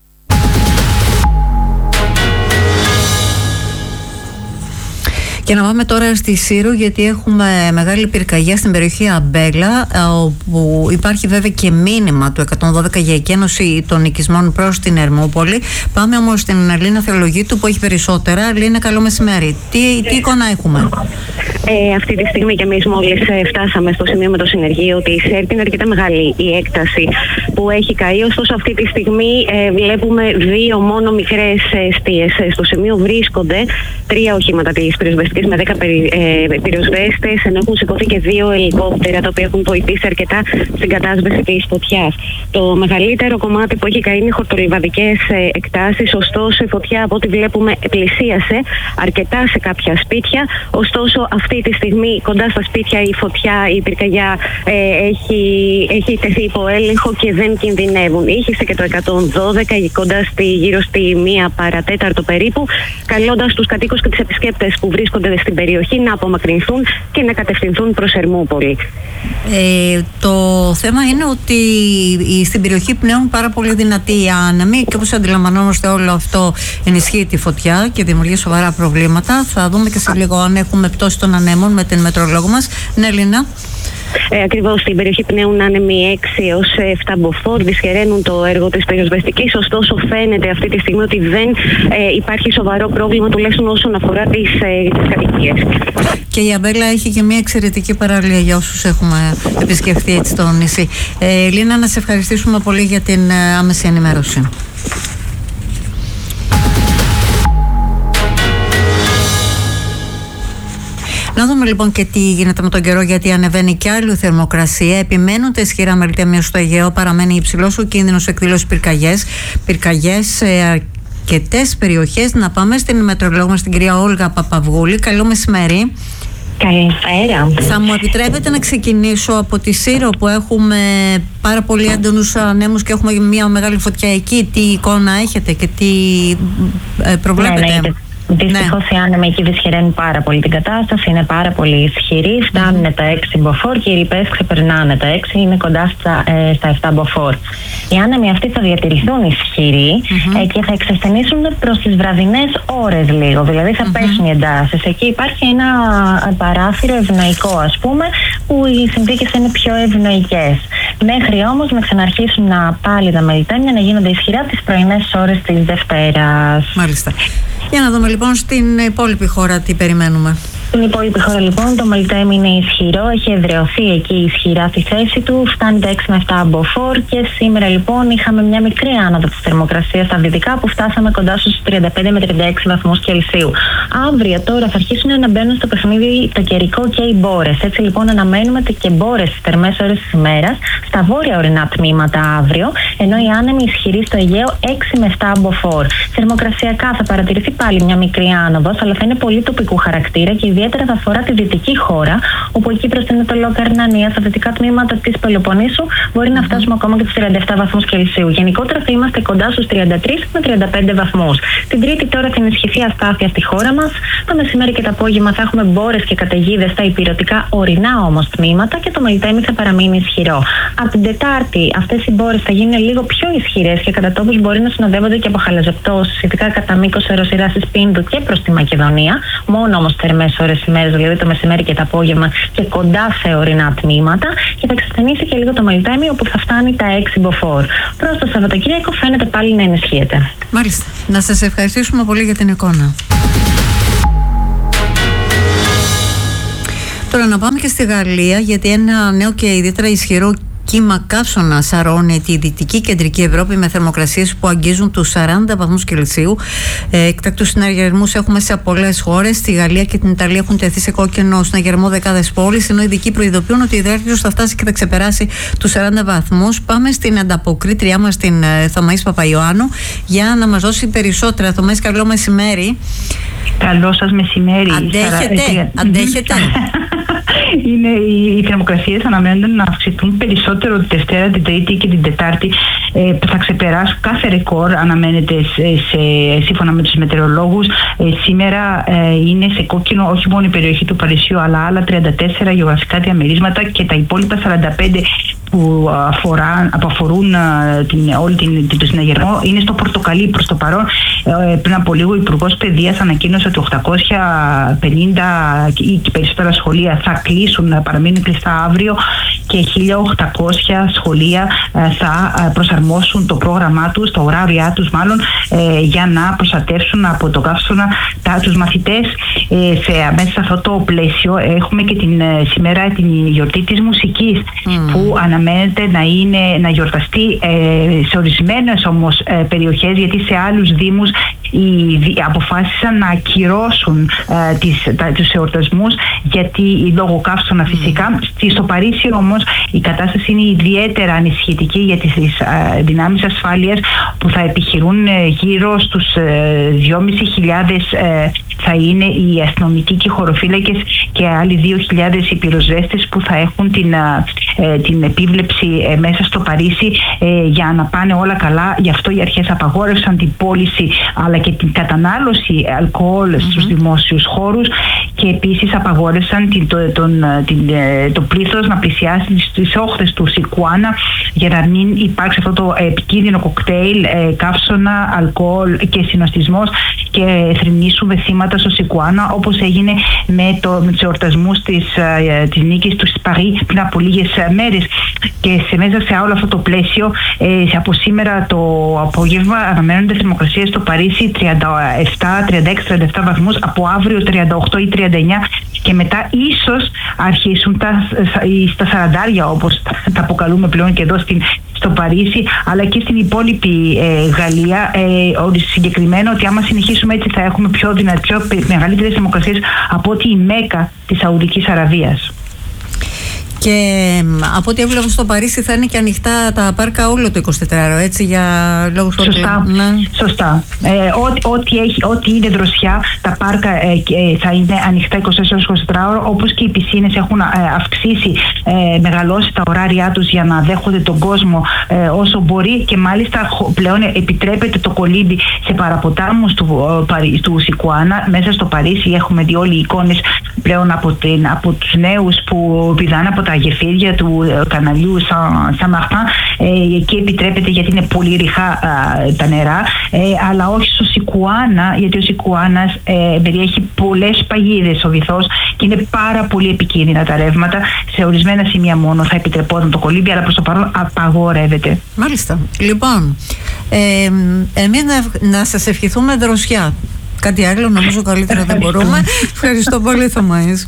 Και να πάμε τώρα στη Σύρο, γιατί έχουμε μεγάλη πυρκαγιά στην περιοχή Αμπέλα, όπου υπάρχει βέβαια και μήνυμα του εκατόν δώδεκα για εκένωση των οικισμών προς την Ερμούπολη. Πάμε όμως στην Λίνα Θεολογίτου που έχει περισσότερα. Λίνα, καλό μεσημέρι. Τι, τι εικόνα έχουμε? Ε, αυτή τη στιγμή και εμείς μόλις φτάσαμε στο σημείο με το συνεργείο της ΕΡΤ. Είναι αρκετά μεγάλη η έκταση που έχει καεί. Ωστόσο, αυτή τη στιγμή ε, βλέπουμε δύο μόνο μικρές αιστείες. Στο σημείο βρίσκονται τρία οχήματα της πυροσβεστικής με δέκα περι, ε, πυροσβέστες, ενώ έχουν σηκωθεί και δύο ελικόπτερα τα οποία έχουν βοηθήσει αρκετά στην κατάσβεση της φωτιάς. Το μεγαλύτερο κομμάτι που έχει καεί είναι χορτολιβαδικές ε, εκτάσεις. Ωστόσο, η φωτιά από ό,τι βλέπουμε πλησίασε αρκετά σε κάποια σπίτια. Ωστόσο, αυτή τη στιγμή κοντά στα σπίτια η φωτιά, η πυρκαγιά ε, έχει, έχει τεθεί υπό έλεγχο και δεν κινδυνεύουν. Ήχησε και το εκατόν δώδεκα κοντά στη, γύρω στη μία παρατέταρτο περίπου, καλώντας τους κατοίκους και τις επισκέπτες που βρίσκονται στην περιοχή να απομακρυνθούν και να κατευθυνθούν προς Ερμούπολη. Ε, το θέμα είναι ότι στην περιοχή πνέουν πάρα πολύ δυνατοί οι άνεμοι και όπως αντιλαμβανόμαστε όλο αυτό ενισχύει τη φωτιά και δημιουργεί σοβαρά προβλήματα. Θα δούμε και σε λίγο αν έχουμε πτώση των ανέμων με την μετρολόγο μας. Ναι, Λίνα. Ε, ακριβώς στην περιοχή πνέουν άνεμοι έξι έως επτά μποφόρ, δυσχεραίνουν το έργο της πυροσβεστικής. Ωστόσο, φαίνεται αυτή τη στιγμή ότι δεν ε, υπάρχει σοβαρό πρόβλημα, τουλάχιστον όσον αφορά τις, ε, τις κατοικίες. Και η Αμπέλα έχει και μια εξαιρετική παραλία για όσους έχουμε επισκεφθεί έτσι στο νησί. Ε, Λίνα, να σε ευχαριστήσουμε πολύ για την ε, άμεση ενημέρωση. Να δούμε λοιπόν και τι γίνεται με τον καιρό, γιατί ανεβαίνει και άλλη θερμοκρασία. Επιμένουν τα ισχυρά μελτέμια στο Αιγαίο, παραμένει υψηλός ο κίνδυνος εκδήλωσης πυρκαγιές. Πυρκαγιές ε, αρκετές περιοχές. Να πάμε στην μετεωρολόγο μας, την κυρία Όλγα Παπαβγούλη. Καλό μεσημέρι. Καλησπέρα. Θα μου επιτρέπετε να ξεκινήσω από τη Σύρο, που έχουμε πάρα πολύ έντονους ανέμους και έχουμε μια μεγάλη φωτιά εκεί. Τι εικόνα έχετε και τι προβλέπετε? Ναι, ναι. Δυστυχώς οι άνεμοι εκεί δυσχεραίνουν πάρα πολύ την κατάσταση, είναι πάρα πολύ ισχυροί. Φτάνουν mm. τα έξι μποφόρ και οι ρηπές ξεπερνάνε τα έξι, είναι κοντά στα, ε, στα επτά μποφόρ. Οι άνεμοι αυτοί θα διατηρηθούν ισχυροί mm-hmm. ε, και θα εξασθενήσουν προς τις βραδινές ώρες λίγο, δηλαδή θα mm-hmm. πέσουν οι εντάσεις. Εκεί υπάρχει ένα παράθυρο ευνοϊκό, ας πούμε, που οι συνθήκες είναι πιο ευνοϊκές. Μέχρι όμως να ξαναρχίσουν να πάλι τα μελιτέμια να γίνονται ισχυρά τις πρωινές ώρες της Δευτέρας. Μάλιστα. Για να δούμε λοιπόν στην υπόλοιπη χώρα τι περιμένουμε. Στην υπόλοιπη χώρα λοιπόν το Μελιτέμι είναι ισχυρό, έχει εδραιωθεί εκεί ισχυρά στη θέση του, φτάνει τα έξι με επτά μποφόρ και σήμερα λοιπόν είχαμε μια μικρή άνοδο της θερμοκρασίας στα δυτικά που φτάσαμε κοντά στους τριάντα πέντε με τριάντα έξι βαθμούς Κελσίου. Αύριο τώρα θα αρχίσουν να μπαίνουν στο παιχνίδι το καιρικό και οι μπόρες. Έτσι λοιπόν αναμένουμε και μπόρες στις θερμές ώρες της ημέρας στα βόρεια ορεινά τμήματα αύριο, ενώ οι άνεμοι ισχυροί στο Αιγαίο έξι με επτά μποφόρ. Θερμοκρασιακά θα παρατηρηθεί πάλι μια μικρή άνοδος, αλλά θα είναι πολύ τοπικού χαρακτήρα και ιδιαίτερα θα αφορά τη δυτική χώρα, όπου εκεί προς την Ανατολοκαρνανία, στα δυτικά τμήματα της Πελοποννήσου, μπορεί να φτάσουμε ακόμα και τους τριάντα επτά βαθμούς Κελσίου. Γενικότερα θα είμαστε κοντά στους τριάντα τρεις με τριάντα πέντε βαθμούς. Την Τρίτη τώρα θα ενισχυθεί αστάθεια στη χώρα μας. Το μεσημέρι και το απόγευμα θα έχουμε μπόρες και καταιγίδες στα υπηρετικά ορεινά όμως τμήματα και το Μελιτέμι θα παραμείνει ισχυρό. Από την Τετάρτη αυτές οι μπόρες θα γίνουν λίγο πιο ισχυρές και κατά τόπους μπορεί να συνοδεύονται και από χαλαζεπτώσεις, ειδικά κατά μήκος αεροσειράς της Πίνδου και προς τη Μακεδονία. Μόνο όμως θερμές ώρες ημέρες, δηλαδή το μεσημέρι και το απόγευμα και κοντά σε ορεινά τμήματα, και θα εξασθενήσει και λίγο το Μελιτέμι, όπου θα φτάνει τα έξι μποφόρ. Προς το Σαββατοκύριακο φαίνεται πάλι να ενισχύεται. Μάλιστα. Να σας ευχαριστήσουμε πολύ για την εικόνα. Τώρα να πάμε και στη Γαλλία, γιατί ένα νέο και ιδιαίτερα ισχυρό κύμα καύσωνα σαρώνει τη δυτική κεντρική Ευρώπη με θερμοκρασίες που αγγίζουν τους σαράντα βαθμούς Κελσίου. Ε, Εκτακτούς συναγερμούς έχουμε σε πολλές χώρες. Στη Γαλλία και την Ιταλία έχουν τεθεί σε κόκκινο συναγερμό δεκάδες πόλεις, ενώ οι ειδικοί προειδοποιούν ότι η υδράργυρος θα φτάσει και θα ξεπεράσει τους σαράντα βαθμούς. Πάμε στην ανταποκρίτριά μας, την ε, Θωμαΐς Παπαϊωάννου, για να μας δώσει περισσότερα. Θωμαΐς, καλό μεσημέρι. Καλό σας μεσημέρι. Αντέχετε, αντέχετε. Είναι, οι, οι θερμοκρασίες αναμένονται να αυξηθούν περισσότερο τη Δευτέρα, την Τρίτη και την Τετάρτη. Ε, θα ξεπεράσουν κάθε ρεκόρ, αναμένεται σε, σε, σύμφωνα με τους μετεωρολόγους. Ε, σήμερα ε, είναι σε κόκκινο όχι μόνο η περιοχή του Παρισιού, αλλά άλλα τριάντα τέσσερα γεωγραφικά διαμερίσματα και τα υπόλοιπα σαράντα πέντε που, αφορά, που αφορούν uh, την, όλη την, την, το συναγερμό είναι στο πορτοκαλί προς το παρόν. Ε, πριν από λίγο ο Υπουργός Παιδείας ανακοίνωσε ότι οκτακόσια πενήντα ή και περισσότερα σχολεία θα κλείσουν, να παραμείνουν κλειστά αύριο και χίλια οκτακόσια σχολεία uh, θα uh, προσαρμόσουν το πρόγραμμά τους, τα ωράρια τους μάλλον, uh, για να προστατεύσουν από το καύσωνα τα, τους μαθητές. Uh, σε, μέσα σε αυτό το πλαίσιο έχουμε και την, uh, σήμερα την γιορτή της μουσικής mm. που αναμένεται να, είναι, να γιορταστεί ε, σε ορισμένες όμως ε, περιοχές, γιατί σε άλλους δήμους οι, αποφάσισαν να ακυρώσουν ε, τις, τα, τους εορτασμούς, γιατί λόγω καύσωνα φυσικά. Mm. Στο Παρίσι όμως η κατάσταση είναι ιδιαίτερα ανησυχητική για τις ε, δυνάμεις ασφάλειας που θα επιχειρούν ε, γύρω στους ε, δυόμισι χιλιάδες ε, θα είναι οι αστυνομικοί και οι χωροφύλακες και άλλοι δύο χιλιάδες οι πυροσβέστες που θα έχουν την, ε, την επίβλεψη ε, μέσα στο Παρίσι ε, για να πάνε όλα καλά. Γι' αυτό οι αρχές απαγόρευσαν την πώληση αλλά και την κατανάλωση αλκοόλ mm-hmm. στους δημόσιους χώρους, και επίσης απαγόρευσαν την, το, τον, την, το πλήθος να πλησιάσει στις όχθες του Σικουάνα για να μην υπάρξει αυτό το επικίνδυνο κοκτέιλ ε, καύσωνα, αλκοόλ και συνοστισμός και θρηνήσουμε θύματα στο Σικουάνα, όπως έγινε με, το, με τους εορτασμούς της, ε, της νίκης του Παρί πριν από λίγες μέρες. Και σε μέσα σε όλο αυτό το πλαίσιο, ε, από σήμερα το απόγευμα αναμένονται θερμοκρασίες στο Παρίσι τριάντα επτά, τριάντα έξι, τριάντα επτά βαθμούς, από αύριο τριάντα οκτώ ή τριάντα εννιά, και μετά ίσως αρχίσουν τα, στα σαραντάρια, όπως τα αποκαλούμε πλέον και εδώ στην, στο Παρίσι, αλλά και στην υπόλοιπη ε, Γαλλία. Ε, συγκεκριμένα ότι άμα συνεχίσουμε έτσι θα έχουμε πιο, δυνατή, πιο μεγαλύτερες θερμοκρασίες από ότι η Μέκα της Σαουδικής Αραβίας. Και από ό,τι έβλεπα στο Παρίσι θα είναι και ανοιχτά τα πάρκα όλο το εικοσιτετράωρο, έτσι, για λόγους ότι... Σωστά, ναι. Σωστά. Ε, ό,τι, ό,τι, έχει, ό,τι είναι δροσιά, τα πάρκα ε, ε, θα είναι ανοιχτά είκοσι τέσσερα ώρες εικοσιτετράωρο, όπως και οι πισίνες έχουν ε, αυξήσει, ε, μεγαλώσει τα ωράρια τους για να δέχονται τον κόσμο ε, όσο μπορεί, και μάλιστα πλέον επιτρέπεται το κολύμπι σε παραποτάμους του, ε, του Σικουάνα. Μέσα στο Παρίσι έχουμε δει όλοι οι εικόνες πλέον από, την, από τους νέους που πηδάνε από τα γεφύρια του ε, καναλιού Σαν Μαρτάν. Ε, εκεί επιτρέπεται γιατί είναι πολύ ρηχά ε, τα νερά, ε, αλλά όχι στο Σικουάνα, γιατί ο Σικουάνας ε, περιέχει πολλές παγίδες ο βυθός και είναι πάρα πολύ επικίνδυνα τα ρεύματα. Σε ορισμένα σημεία μόνο θα επιτρεπόταν το κολύμπι, αλλά προς το παρόν απαγορεύεται. Μάλιστα. Λοιπόν, ε, εμείς να, να σας ευχηθούμε δροσιά. Κάτι άλλο νομίζω καλύτερα δεν μπορούμε. Ευχαριστώ πολύ, Θωμαής.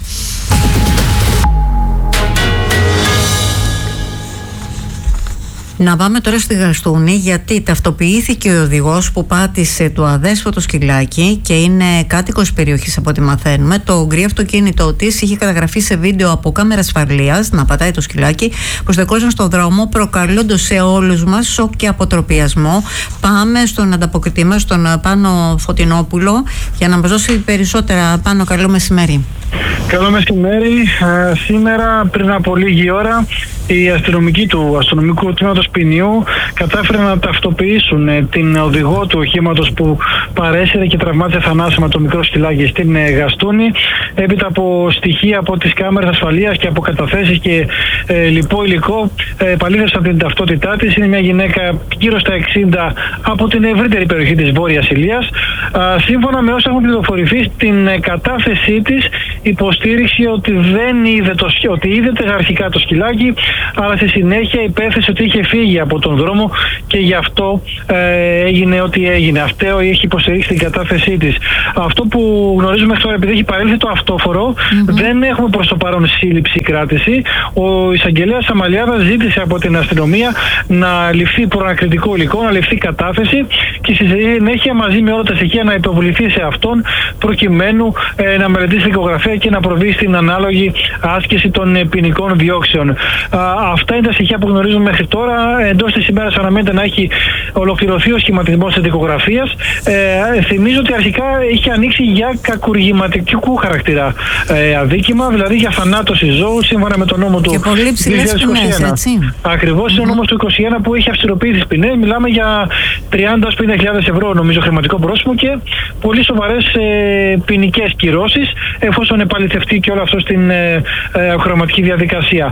Να πάμε τώρα στη Γαστούνη, γιατί ταυτοποιήθηκε ο οδηγός που πάτησε το αδέσποτο σκυλάκι και είναι κάτοικος περιοχής από ό,τι μαθαίνουμε. Το γκρι αυτοκίνητό της είχε καταγραφεί σε βίντεο από κάμερα ασφαλείας να πατάει το σκυλάκι προς το κόσμο στον δρόμο, προκαλώντας σε όλους μας σοκ και αποτροπιασμό. Πάμε στον ανταποκριτή μας, τον Πάνο Φωτεινόπουλο, για να μας δώσει περισσότερα. Πάνο, καλό μεσημέρι. Καλό μεσημέρι. Ε, σήμερα, πριν από λίγη ώρα, οι αστυνομικοί του αστυνομικού τμήματος ποινιού κατάφεραν να ταυτοποιήσουν ε, την οδηγό του οχήματος που παρέσυρε και τραυμάτισε θανάσιμα το μικρό σκυλάκι στην ε, Γαστούνη. Έπειτα από στοιχεία από τις κάμερες ασφαλείας και από καταθέσεις και ε, λοιπό υλικό, ε, επαλήθευσαν την ταυτότητά της. Είναι μια γυναίκα γύρω στα εξήντα από την ευρύτερη περιοχή της Βόρειας Ηλίας. Ε, σύμφωνα με όσα έχουν πληροφορηθεί, στην ε, κατάθεσή της υποστήριξε ότι δεν είδε το σκι, ότι είδε αρχικά το σκυλάκι, αλλά στη συνέχεια υπέθεσε ότι είχε φύγει από τον δρόμο και γι' αυτό ε, έγινε ό,τι έγινε. Αυτό έχει υποστηρίξει την κατάθεσή της. Αυτό που γνωρίζουμε τώρα, επειδή έχει παρέλθει το αυτόφορο, mm-hmm. δεν έχουμε προς το παρόν σύλληψη ή κράτηση. Ο εισαγγελέας Σαμαλιάδας ζήτησε από την αστυνομία να ληφθεί προανακριτικό υλικό, να ληφθεί κατάθεση και στη συνέχεια μαζί με όλα τα στοιχεία να υποβληθεί σε αυτόν, προκειμένου ε, να μελετήσει δικογραφία και να προβεί στην ανάλογη άσκηση των ποινικών διώξεων. Α, αυτά είναι τα στοιχεία που γνωρίζουμε μέχρι τώρα. Εντός της ημέρας αναμένεται να έχει ολοκληρωθεί ο σχηματισμός της δικογραφίας. Ε, θυμίζω ότι αρχικά είχε ανοίξει για κακουργηματικού χαρακτήρα ε, αδίκημα, δηλαδή για θανάτωση ζώου σύμφωνα με τον νόμο του και πολύ ψηλές ποινές, έτσι. Ακριβώς, mm-hmm. είναι ο νόμος του είκοσι ένα που έχει αυστηροποιήσει τις ποινές. Μιλάμε για τριάντα έως πενήντα χιλιάδες ευρώ νομίζω χρηματικό πρόστιμο και πολύ σοβαρές ε, ποινικές κυρώσεις, εφόσον επαληθευτεί και όλο αυτό στην ε, ε, χρωματική διαδικασία.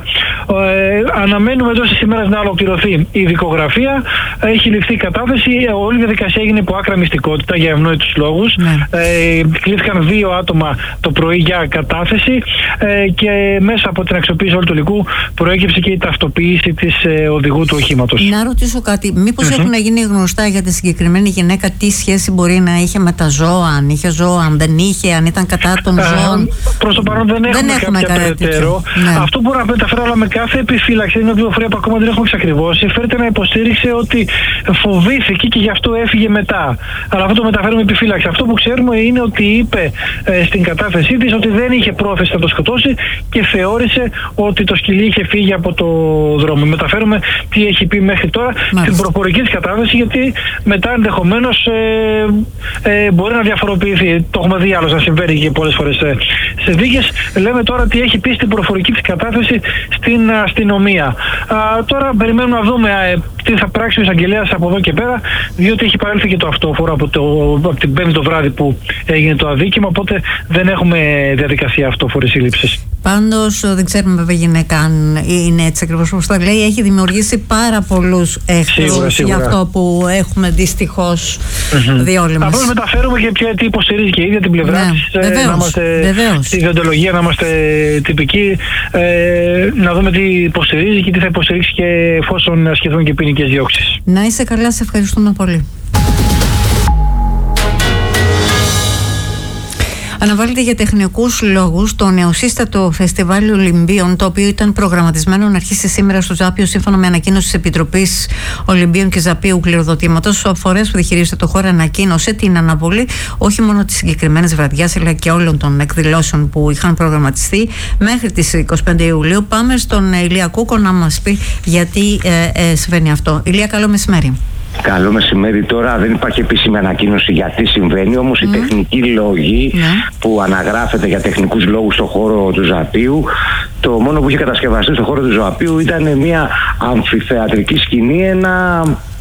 Ε, αναμένουμε εδώ στις ημέρες να ολοκληρωθεί η δικογραφία. Έχει ληφθεί η κατάθεση. Όλη η διαδικασία έγινε υπό άκρα μυστικότητα για ευνόητους λόγους. Ναι. Ε, κλήθηκαν δύο άτομα το πρωί για κατάθεση ε, και μέσα από την αξιοποίηση όλου του υλικού προέκυψε και η ταυτοποίηση της ε, οδηγού του οχήματος. Να ρωτήσω κάτι. Μήπως mm-hmm. έχουν γίνει γνωστά για τη συγκεκριμένη γυναίκα τι σχέση μπορεί να είχε με τα ζώα, αν είχε ζώα, αν δεν είχε, αν ήταν κατά των ζώων? Προς το παρόν δεν, δεν έχουμε κάποια περαιτέρω. Ναι. Αυτό που μπορώ να μεταφέρω, αλλά με κάθε επιφύλαξη, είναι μια πληροφορία που ακόμα δεν έχουμε εξακριβώσει, φέρεται να υποστήριξε ότι φοβήθηκε και γι' αυτό έφυγε μετά. Αλλά αυτό το μεταφέρουμε επιφύλαξη. Αυτό που ξέρουμε είναι ότι είπε ε, στην κατάθεσή της ότι δεν είχε πρόθεση να το σκοτώσει και θεώρησε ότι το σκυλί είχε φύγει από το δρόμο. Μεταφέρουμε τι έχει πει μέχρι τώρα Μάλιστα. στην προφορική της κατάθεση, γιατί μετά ενδεχομένως ε, ε, μπορεί να διαφοροποιηθεί. Το έχουμε δει άλλο να συμβαίνει και πολλές φορές ε, σε δίκες. Λέμε τώρα τι έχει πει στην προφορική της κατάθεση στην αστυνομία. Α, τώρα περιμένουμε να δούμε α, τι θα πράξει ο εισαγγελέας από εδώ και πέρα, διότι έχει παρέλθει και το αυτόφορο από, το, από την πέμπτη το βράδυ που έγινε το αδίκημα, οπότε δεν έχουμε διαδικασία αυτόφορης σύλληψης. Πάντως δεν ξέρουμε βέβαια γυναίκα αν είναι έτσι ακριβώς όπως το λέει. Έχει δημιουργήσει πάρα πολλούς εχθρούς για αυτό που έχουμε δυστυχώς mm-hmm. δει όλοι μας. Απλώς μεταφέρουμε και ποια τι υποστηρίζει και η ίδια την πλευρά ναι, της. Βεβαίως, να είμαστε βεβαίως. στη διοντολογία, να είμαστε τυπικοί, ε, να δούμε τι υποστηρίζει και τι θα υποστηρίξει και εφόσον ασκηθούν και ποινικές διώξεις. Να είσαι καλά, σε ευχαριστούμε πολύ. Αναβάλλεται για τεχνικούς λόγους το νεοσύστατο φεστιβάλ Ολυμπίων, το οποίο ήταν προγραμματισμένο να αρχίσει σήμερα στο Ζάπιο, σύμφωνα με ανακοίνωση της Επιτροπής Ολυμπίων και Ζαπίου Κληροδοτήματος. Ο φορέας που διχειρίζεται το χώρο ανακοίνωσε την αναβολή όχι μόνο της συγκεκριμένης βραδιάς, αλλά και όλων των εκδηλώσεων που είχαν προγραμματιστεί μέχρι τις είκοσι πέντε Ιουλίου. Πάμε στον Ηλία Κούκο να μας πει γιατί ε, ε, συμβαίνει αυτό. Ηλία, καλό μεσημέρι. Καλό μεσημέρι. Τώρα δεν υπάρχει επίσημη ανακοίνωση γιατί συμβαίνει, όμως mm. οι τεχνικοί λόγοι mm. που αναγράφεται για τεχνικούς λόγους στον χώρο του Ζαπίου, το μόνο που είχε κατασκευαστεί στον χώρο του Ζαπίου ήταν μια αμφιθεατρική σκηνή, ένα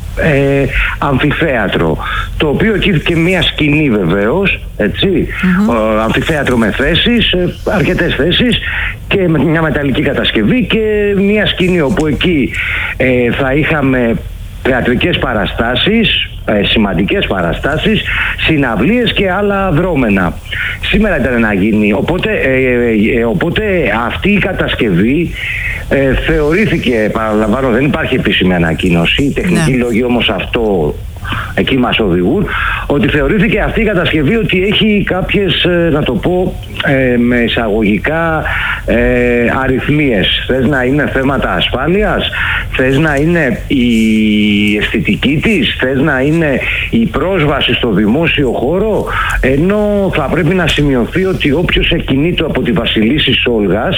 ε, αμφιθέατρο, το οποίο εκεί και μια σκηνή βεβαίως, έτσι, mm-hmm. ε, αμφιθέατρο με θέσεις, ε, αρκετές θέσεις και με μια μεταλλική κατασκευή και μια σκηνή όπου εκεί ε, θα είχαμε θεατρικές παραστάσεις, ε, σημαντικές παραστάσεις, συναυλίες και άλλα δρόμενα. Σήμερα ήταν να γίνει, οπότε, ε, ε, οπότε αυτή η κατασκευή ε, θεωρήθηκε, παραλαμβάνω δεν υπάρχει επίσημη ανακοίνωση, οι τεχνικοί ναι. λόγοι όμως αυτό εκεί μας οδηγούν, ότι θεωρήθηκε αυτή η κατασκευή ότι έχει κάποιες, να το πω ε, με εισαγωγικά ε, αριθμίες. Θες να είναι θέματα ασφάλειας, θες να είναι η αισθητική της, θες να είναι η πρόσβαση στο δημόσιο χώρο, ενώ θα πρέπει να σημειωθεί ότι όποιος εκκινείται από τη Βασιλίσσης Όλγας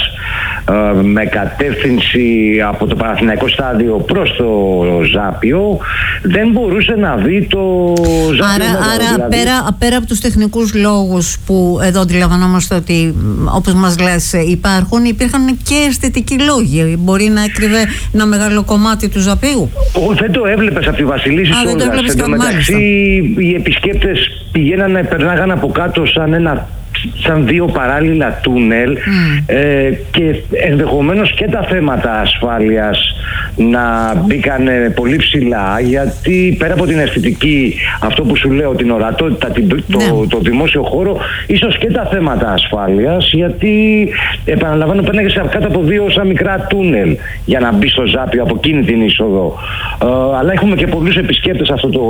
ε, με κατεύθυνση από το Παναθηναϊκό στάδιο προς το Ζάπιο δεν μπορούσε να δει το Ζάπιο. Άρα, μετά, άρα δηλαδή. πέρα, πέρα από τους τεχνικούς λόγους που εδώ αντιλαμβανόμαστε ότι όπως μας λες υπάρχουν, υπήρχαν και αισθητικοί λόγοι. Μπορεί να έκρυβε ένα μεγάλο κομμάτι του Ζαπίου. Ο, δεν το έβλεπες από τη Βασιλίσσης Όλγας. Εν τω μεταξύ οι επισκέπτες πηγαίνανε, περνάγαν από κάτω σαν ένα σαν δύο παράλληλα τούνελ mm. ε, και ενδεχομένως και τα θέματα ασφάλειας να μπήκανε πολύ ψηλά, γιατί πέρα από την αισθητική, αυτό που σου λέω, την ορατότητα, την, το, το, το δημόσιο χώρο, ίσως και τα θέματα ασφάλειας, γιατί επαναλαμβάνω πέρναγες κάτω από δύο σαν μικρά τούνελ για να μπει στο Ζάπιο από εκείνη την είσοδο. Ε, αλλά έχουμε και πολλούς επισκέπτες αυτό το,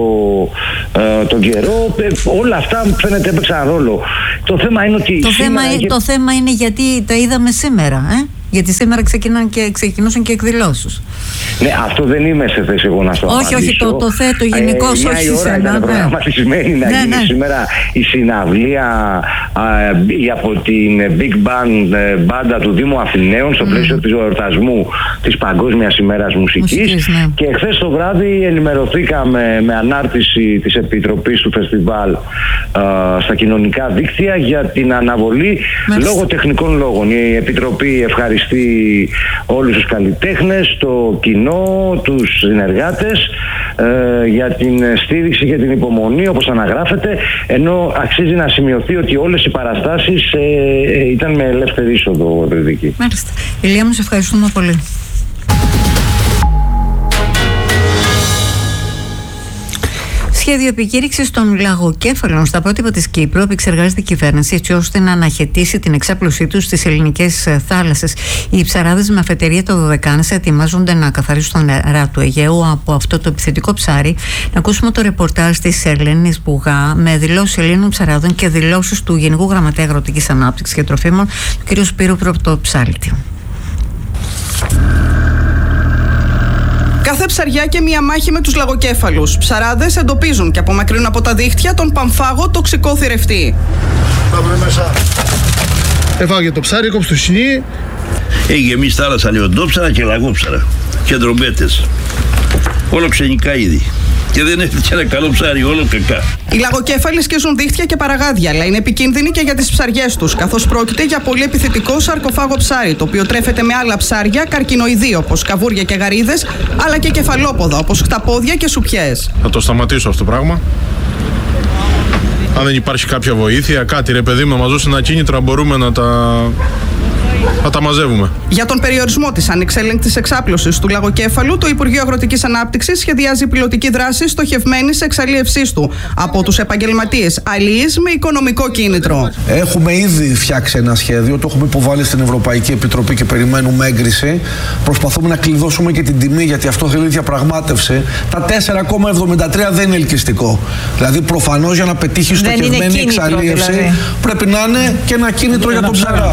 ε, τον καιρό. Ε, όλα αυτά φαίνεται έπαιξαν ρόλο. Το θέμα είναι ότι το, θέμα, είχε... το θέμα είναι γιατί τα είδαμε σήμερα, ε? Γιατί σήμερα και, ξεκινούσαν και εκδηλώσεις. Ναι, αυτό δεν είμαι σε θέση εγώ να το απαντήσω. Όχι, όχι, το, το θέτω γενικώς, ε, όχι σε ένα. Ήταν προγραμματισμένη να ναι, γίνει ναι. σήμερα η συναυλία α, η από την Big Band μπάντα του Δήμου Αθηναίων στο mm. πλαίσιο του εορτασμού της Παγκόσμιας ημέρας μουσικής. Μουσικής ναι. Και χθες το βράδυ ενημερωθήκαμε με ανάρτηση της Επιτροπής του Φεστιβάλ α, στα κοινωνικά δίκτυα για την αναβολή Μάλιστα. λόγω τεχνικών λόγων. Η Επιτροπή ευχαριστεί όλους τους καλλιτέχνες, το κοινό, τους συνεργάτες ε, για την στήριξη και την υπομονή όπως αναγράφεται, ενώ αξίζει να σημειωθεί ότι όλες οι παραστάσεις ε, ε, ήταν με ελεύθερη είσοδο. Μάλιστα. Ηλία μου, σε ευχαριστούμε πολύ. Σχέδιο επικήρυξης των λαγοκέφαλων στα πρότυπα της Κύπρου επεξεργάζεται η κυβέρνηση έτσι ώστε να αναχαιτήσει την εξάπλωσή τους στις ελληνικές θάλασσες. Οι ψαράδες με αφετηρία το Δωδεκάνησα ετοιμάζονται να καθαρίσουν τα νερά του Αιγαίου από αυτό το επιθετικό ψάρι. Να ακούσουμε το ρεπορτάζ της Ελένης Μπουγά με δηλώσεις Ελλήνων ψαράδων και δηλώσεις του Γενικού Γραμματέα Αγροτικής Ανάπτυξης και Τροφίμων, του κ. Σπύρου Πρωτοψάλτη. Κάθε ψαριά και μία μάχη με τους λαγοκέφαλους. Ψαράδες εντοπίζουν και απομακρύνουν από τα δίχτυα τον πανφάγο τοξικό θηρευτή. Πάμε μέσα. Έφαγε το ψάρι, κόψε το σινί. Έχει γεμίσει θάλασσα λιοντόψαρα και λαγόψαρα και ντρομπέτες. Όλο ξενικά είδη. Και δεν έφτιαξε ένα καλό ψάρι, όλο κακά. Οι λαγοκέφαλοι σκίζουν δίχτυα και παραγάδια, αλλά είναι επικίνδυνοι και για τις ψαριές τους, καθώς πρόκειται για πολύ επιθετικό σαρκοφάγο ψάρι, το οποίο τρέφεται με άλλα ψάρια καρκινοειδή, όπως καβούρια και γαρίδες, αλλά και κεφαλόποδα, όπως χταπόδια και σουπιές. Θα το σταματήσω αυτό το πράγμα. Αν δεν υπάρχει κάποια βοήθεια, κάτι ρε παιδί μου, μας δώσει ένα κίνητρο, μπορούμε να τα, θα τα μαζεύουμε. Για τον περιορισμό της ανεξέλεγκτης εξάπλωσης του λαγοκέφαλου, το Υπουργείο Αγροτικής Ανάπτυξης σχεδιάζει πιλωτική δράση στοχευμένης εξαλείευσής του από τους επαγγελματίες αλληλείς με οικονομικό κίνητρο. Έχουμε ήδη φτιάξει ένα σχέδιο, το έχουμε υποβάλει στην Ευρωπαϊκή Επιτροπή και περιμένουμε έγκριση. Προσπαθούμε να κλειδώσουμε και την τιμή, γιατί αυτό θέλει διαπραγμάτευση. Τα τέσσερα κόμμα εβδομήντα τρία δεν είναι ελκυστικό. Δηλαδή, προφανώς για να πετύχει στοχευμένη εξαλείευση δηλαδή, πρέπει να είναι και ένα κίνητρο για τον ψαρά.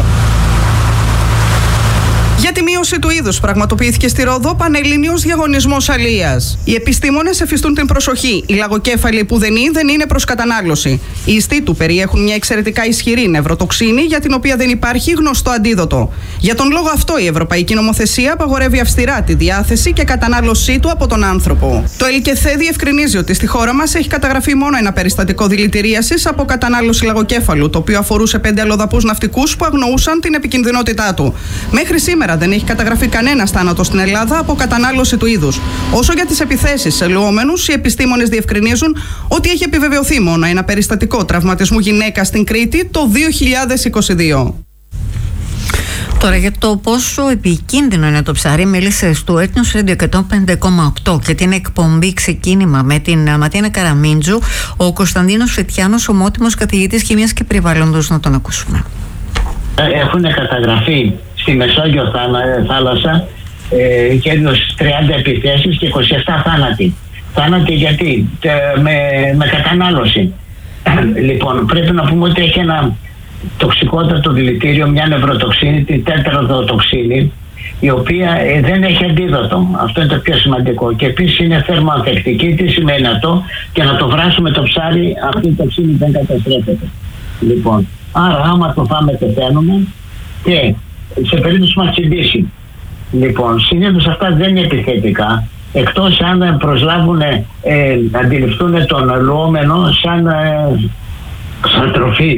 Για τη μείωση του είδους πραγματοποιήθηκε στη Ρόδο πανελλήνιος διαγωνισμός αλίας. Οι επιστήμονες εφιστούν την προσοχή. Οι λαγοκέφαλοι πουδενή δεν είναι προς κατανάλωση. Οι ιστοί του περιέχουν μια εξαιρετικά ισχυρή νευροτοξίνη για την οποία δεν υπάρχει γνωστό αντίδοτο. Για τον λόγο αυτό η Ευρωπαϊκή Νομοθεσία απαγορεύει αυστηρά τη διάθεση και κατανάλωσή του από τον άνθρωπο. Το ΕΛΚΕΘΕ διευκρινίζει ότι στη χώρα μας έχει καταγραφεί μόνο ένα περιστατικό δηλητηρίασης από κατανάλωση λαγοκέφαλου, το οποίο αφορούσε πέντε αλλοδαπούς ναυτικούς που αγνοούσαν την επικινδυνότητά του. Μέχρι σήμερα δεν έχει καταγραφεί κανένας θάνατος στην Ελλάδα από κατανάλωση του είδους. Όσο για τις επιθέσεις σε λουόμενους, οι επιστήμονες διευκρινίζουν ότι έχει επιβεβαιωθεί μόνο ένα περιστατικό τραυματισμού γυναίκα στην Κρήτη το δύο χιλιάδες είκοσι δύο. Τώρα, για το πόσο επικίνδυνο είναι το ψάρι, μίλησε στο Ethnos Radio εκατόν πέντε κόμμα οκτώ και την εκπομπή Ξεκίνημα με την Ματίνα Καραμίντζου ο Κωνσταντίνος Φετιάνος, ομότιμος καθηγητής χημίας και περιβάλλοντος. Να τον ακούσουμε. Έχουν καταγραφεί στη Μεσόγειο θάλασσα ε, γύρω στις τριάντα επιθέσεις και είκοσι επτά θάνατοι. Θάνατοι γιατί? Ε, με, με κατανάλωση. Λοιπόν, πρέπει να πούμε ότι έχει ένα τοξικότατο δηλητήριο, μια νευροτοξίνη, την τέτραδοτοξίνη, η οποία ε, δεν έχει αντίδοτο. Αυτό είναι το πιο σημαντικό. Και επίσης είναι θερμοανθεκτική. Τι σημαίνει αυτό? Και να το βράσουμε το ψάρι, αυτή η τοξίνη δεν καταστρέφεται. Λοιπόν, άρα άμα το φάμε πεθαίνουμε, και σε περίπτωση που μας τσιμπήσει. Λοιπόν, συνήθως αυτά δεν είναι επιθετικά, εκτός αν προσλάβουν, ε, αντιληφθούν τον λουόμενο σαν, ε, σαν τροφή.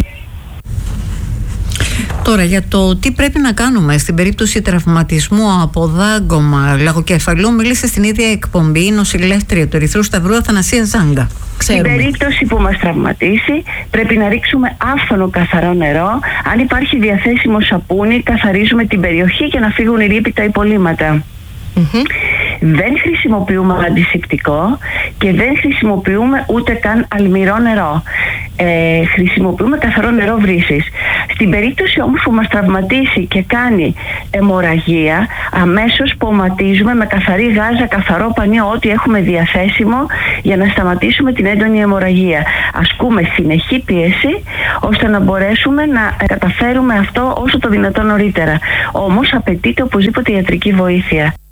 Τώρα, για το τι πρέπει να κάνουμε στην περίπτωση τραυματισμού από δάγκωμα λαγοκεφαλού, μίλησε στην ίδια εκπομπή η νοσηλεύτρια του Ερυθρού Σταυρού Αθανασία Ζάγκα. Στην περίπτωση που μας τραυματίσει, πρέπει να ρίξουμε άφθονο καθαρό νερό. Αν υπάρχει διαθέσιμο σαπούνι, καθαρίζουμε την περιοχή και να φύγουν οι ρήποι τα υπολείμματα. Mm-hmm. Δεν χρησιμοποιούμε αντισηπτικό και δεν χρησιμοποιούμε ούτε καν αλμυρό νερό. Ε, χρησιμοποιούμε καθαρό νερό βρύσης. Στην περίπτωση όμως που μας τραυματίσει και κάνει αιμορραγία, αμέσως ποματίζουμε με καθαρή γάζα, καθαρό πανί, ό,τι έχουμε διαθέσιμο για να σταματήσουμε την έντονη αιμορραγία. Ασκούμε συνεχή πίεση ώστε να μπορέσουμε να καταφέρουμε αυτό όσο το δυνατόν νωρίτερα. Όμως απαιτείται οπωσδήποτε ιατρική βοήθεια.